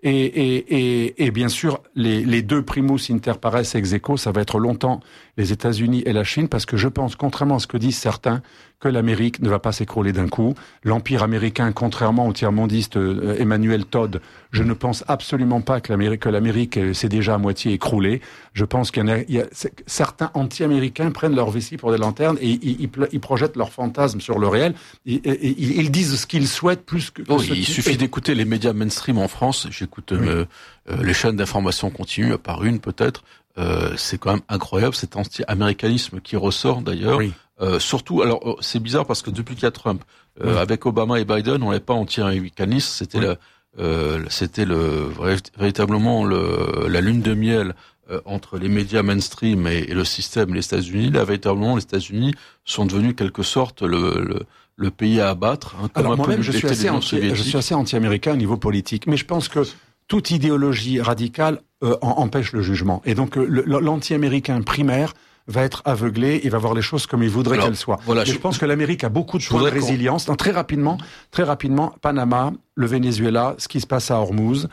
Et bien sûr, les deux primus inter pares ex aequo, ça va être longtemps les États-Unis et la Chine, parce que je pense, contrairement à ce que disent certains, que l'Amérique ne va pas s'écrouler d'un coup. L'empire américain, contrairement au tiers-mondiste Emmanuel Todd, je ne pense absolument pas que l'Amérique s'est déjà à moitié écroulée. Je pense certains anti-américains prennent leur vessie pour des lanternes et ils projettent leurs fantasmes sur le réel. Ils disent ce qu'ils souhaitent plus que il suffit d'écouter les médias mainstream en France. J'écoute les chaînes d'information continue, à part une peut-être. C'est quand même incroyable cet anti-américanisme qui ressort d'ailleurs. Oui. Surtout, alors c'est bizarre parce que depuis qu'il y a Trump, avec Obama et Biden, on n'est pas anti-américaniste. C'était véritablement la lune de miel entre les médias mainstream et le système, les États-Unis. Là, véritablement, les États-Unis sont devenus quelque sorte le pays à abattre. Alors moi-même, je suis assez anti-américain au niveau politique, mais je pense que toute idéologie radicale empêche le jugement. Et donc l'anti-américain primaire va être aveuglé, il va voir les choses comme il voudrait qu'elles soient. Voilà, je pense que l'Amérique a beaucoup de points de résilience. Très rapidement, Panama, le Venezuela, ce qui se passe à Hormuz,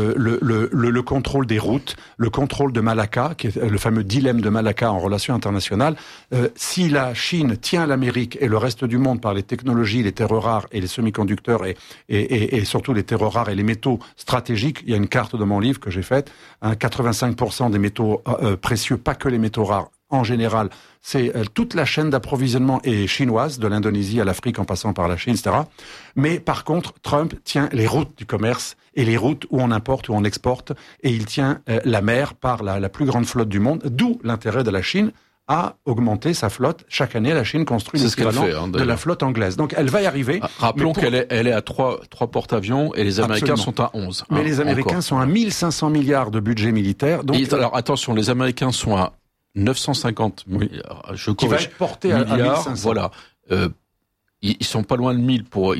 le contrôle des routes, le contrôle de Malacca, qui est le fameux dilemme de Malacca en relations internationales. Si la Chine tient l'Amérique et le reste du monde par les technologies, les terres rares et les semi-conducteurs et surtout les terres rares et les métaux stratégiques, il y a une carte dans mon livre que j'ai faite, 85% des métaux précieux, pas que les métaux rares, en général, c'est toute la chaîne d'approvisionnement est chinoise, de l'Indonésie à l'Afrique en passant par la Chine, etc. Mais par contre, Trump tient les routes du commerce et les routes où on importe, où on exporte, et il tient la mer par la plus grande flotte du monde, d'où l'intérêt de la Chine à augmenter sa flotte. Chaque année, la Chine construit l'équivalent de la flotte anglaise. Donc elle va y arriver. Rappelons qu'elle est à 3 porte-avions et les Américains sont à 11. Mais les Américains sont à 1500 milliards de budget militaire. Donc, alors attention, les Américains sont à 950 milliards, qui va être porté à 1500. Voilà. Ils sont pas loin de 1000 pour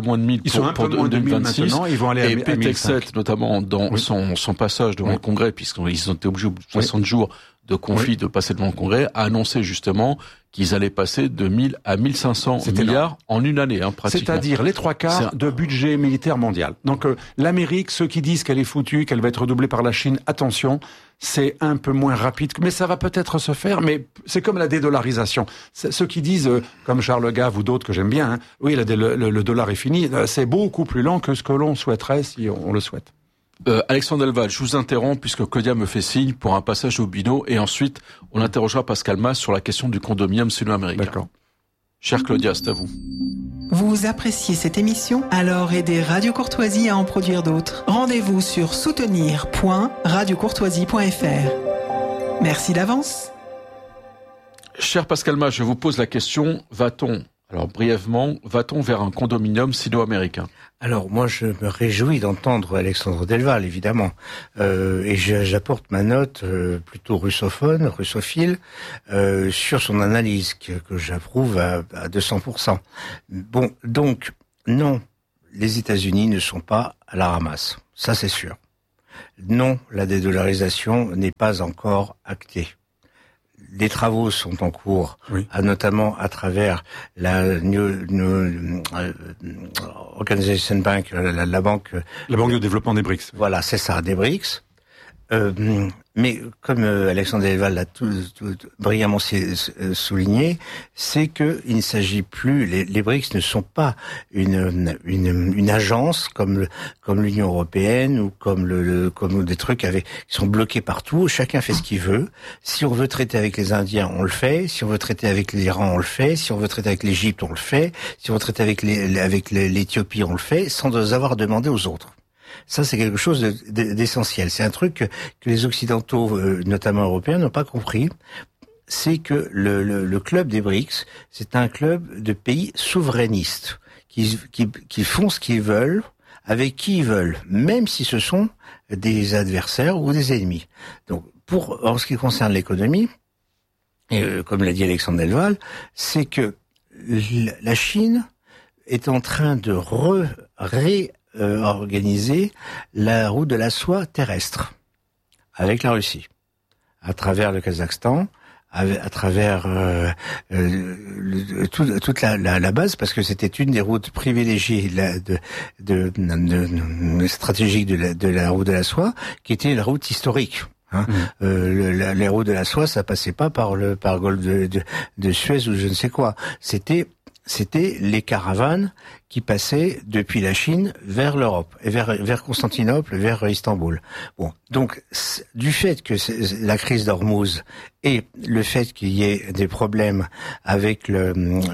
2026. Maintenant, ils vont aller et P-Tech 7, notamment dans son passage devant le Congrès, puisqu'ils ont été obligés au bout de 60 jours de conflit de passer devant le Congrès, a annoncé justement qu'ils allaient passer de 1000 à 1500 milliards en une année, pratiquement. C'est-à-dire les 3/4 de budget militaire mondial. Donc l'Amérique, ceux qui disent qu'elle est foutue, qu'elle va être redoublée par la Chine, attention, c'est un peu moins rapide. Mais ça va peut-être se faire, mais c'est comme la dédollarisation. Ceux qui disent, comme Charles Gave ou d'autres que j'aime bien, oui, le dollar est fini, c'est beaucoup plus lent que ce que l'on souhaiterait si on le souhaite. Alexandre Delval, je vous interromps puisque Claudia me fait signe pour un passage au bino et ensuite on interrogera Pascal Mas sur la question du condominium sino-américain. D'accord. Chère Claudia, c'est à vous. Vous appréciez cette émission? Alors aidez Radio Courtoisie à en produire d'autres. Rendez-vous sur soutenir.radiocourtoisie.fr. Merci d'avance. Cher Pascal Mas, je vous pose la question, alors brièvement, va-t-on vers un condominium sino-américain? Alors moi je me réjouis d'entendre Alexandre Delval évidemment et j'apporte ma note plutôt russophile sur son analyse que j'approuve à 200%. Bon, donc non, les États-Unis ne sont pas à la ramasse, ça c'est sûr. Non, la dédollarisation n'est pas encore actée. Les travaux sont en cours, oui, notamment à travers la New Organization Bank, la banque de développement des BRICS. Voilà, c'est ça, des BRICS. Mais comme Alexandre Delval l'a tout brillamment souligné, c'est que il ne s'agit plus, les BRICS ne sont pas une agence comme l'Union européenne ou comme des trucs qui sont bloqués partout. Chacun fait ce qu'il veut. Si on veut traiter avec les Indiens, on le fait. Si on veut traiter avec l'Iran, on le fait. Si on veut traiter avec l'Égypte, on le fait. Si on veut traiter avec l'Éthiopie, on le fait, sans avoir demandé aux autres. Ça, c'est quelque chose d'essentiel. C'est un truc que les Occidentaux, notamment européens, n'ont pas compris. C'est que le club des BRICS, c'est un club de pays souverainistes qui font ce qu'ils veulent, avec qui ils veulent, même si ce sont des adversaires ou des ennemis. Donc, en ce qui concerne l'économie, et comme l'a dit Alexandre Delval, c'est que la Chine est en train de organiser la route de la soie terrestre avec la Russie, à travers le Kazakhstan, à travers toute la base, parce que c'était une des routes privilégiées stratégiques de la route de la soie, qui était la route historique. Les routes de la soie, ça passait pas par golfe de Suez ou je ne sais quoi. C'était les caravanes qui passaient depuis la Chine vers l'Europe et vers Constantinople, vers Istanbul. Bon, donc du fait que la crise d'Ormuz et le fait qu'il y ait des problèmes avec la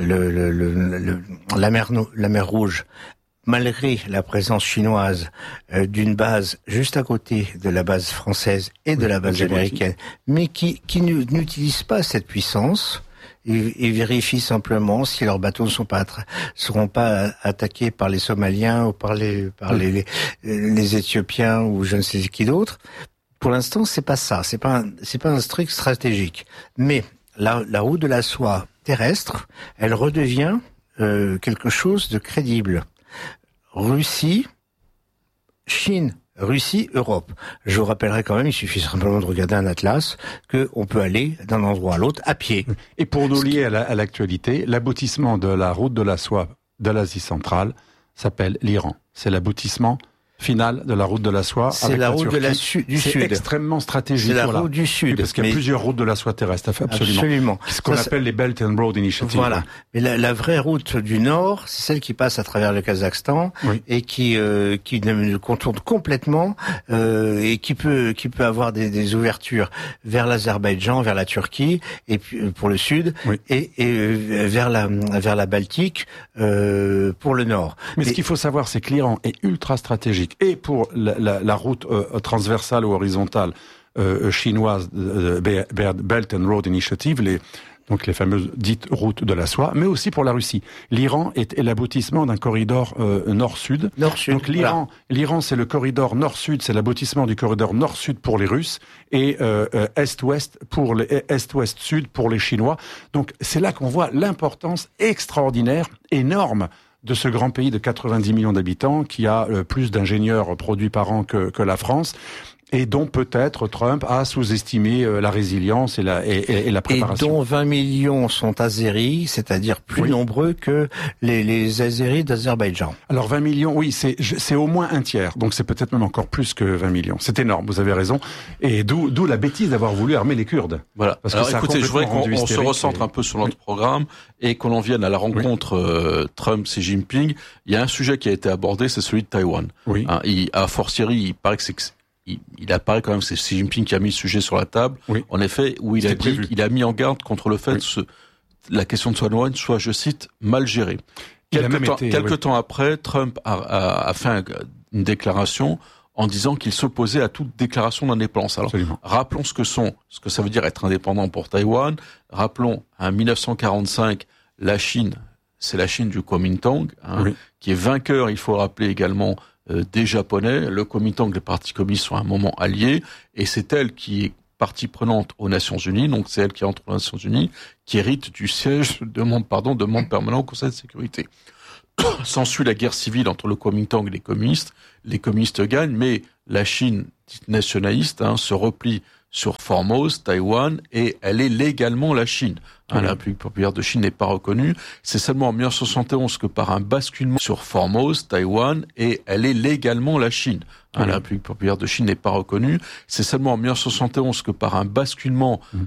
mer Rouge, malgré la présence chinoise d'une base juste à côté de la base française et de la base américaine, mais qui n'utilise pas cette puissance. Ils vérifient simplement si leurs bateaux ne seront pas attaqués par les Somaliens ou par les Éthiopiens ou je ne sais qui d'autre. Pour l'instant, c'est pas ça. C'est pas un truc stratégique. Mais la route de la soie terrestre, elle redevient quelque chose de crédible. Russie, Chine, Russie, Europe. Je vous rappellerai quand même, il suffit simplement de regarder un atlas, qu'on peut aller d'un endroit à l'autre à pied. Et pour nous lier à l'actualité, l'aboutissement de la route de la soie de l'Asie centrale s'appelle l'Iran. C'est l'aboutissement final de la route de la soie. C'est la route du Sud. C'est extrêmement stratégique. C'est la route du Sud. Oui, parce qu'il y a plusieurs routes de la soie terrestre. Absolument. Ce qu'on appelle les Belt and Road Initiative. Voilà. Mais la vraie route du Nord, c'est celle qui passe à travers le Kazakhstan, oui, et qui contourne complètement et qui peut avoir des ouvertures vers l'Azerbaïdjan, vers la Turquie, et puis pour le Sud, oui, et vers la Baltique pour le Nord. Mais ce qu'il faut savoir, c'est que l'Iran est ultra stratégique. Et pour la route transversale ou horizontale chinoise, Belt and Road Initiative, donc les fameuses dites routes de la soie, mais aussi pour la Russie. L'Iran est l'aboutissement d'un corridor nord-sud. Nord-sud. Donc l'Iran, c'est le corridor nord-sud, c'est l'aboutissement du corridor nord-sud pour les Russes et est-ouest est-ouest-sud pour les Chinois. Donc c'est là qu'on voit l'importance extraordinaire, énorme, de ce grand pays de 90 millions d'habitants qui a plus d'ingénieurs produits par an que la France. Et dont peut-être Trump a sous-estimé la résilience et la préparation. Et dont 20 millions sont azéris, c'est-à-dire plus nombreux que les azéris d'Azerbaïdjan. Alors 20 millions, oui, c'est au moins un tiers, donc c'est peut-être même encore plus que 20 millions. C'est énorme, vous avez raison. Et d'où la bêtise d'avoir voulu armer les Kurdes. Voilà. Parce alors que écoutez, je voudrais qu'on se recentre un peu sur notre programme et qu'on en vienne à la rencontre Trump-Xi Jinping. Il y a un sujet qui a été abordé, c'est celui de Taïwan. Oui. Hein, à fortiori, il paraît que il apparaît quand même que c'est Xi Jinping qui a mis le sujet sur la table. Oui. En effet, où il a dit qu'il a mis en garde contre le fait que la question de Taïwan soit, je cite, mal gérée. Quelque temps après, Trump a fait une déclaration en disant qu'il s'opposait à toute déclaration d'indépendance. Alors, rappelons ce que ça veut dire être indépendant pour Taïwan. Rappelons, en 1945, la Chine, c'est la Chine du Kuomintang, qui est vainqueur, il faut rappeler également, des Japonais. Le Kuomintang, les partis communistes sont à un moment alliés, et c'est elle qui est partie prenante aux Nations Unies, donc c'est elle qui entre aux Nations Unies, qui hérite du siège de membre permanent au Conseil de sécurité. S'ensuit la guerre civile entre le Kuomintang et les communistes. Les communistes gagnent, mais la Chine dite nationaliste se replie sur Formose, Taïwan, et elle est légalement la Chine. La République populaire de Chine n'est pas reconnue. C'est seulement en 1971 que par un basculement sur Formose, Taïwan, et elle est légalement la Chine. La République populaire de Chine n'est pas reconnue. C'est seulement en 1971 que par un basculement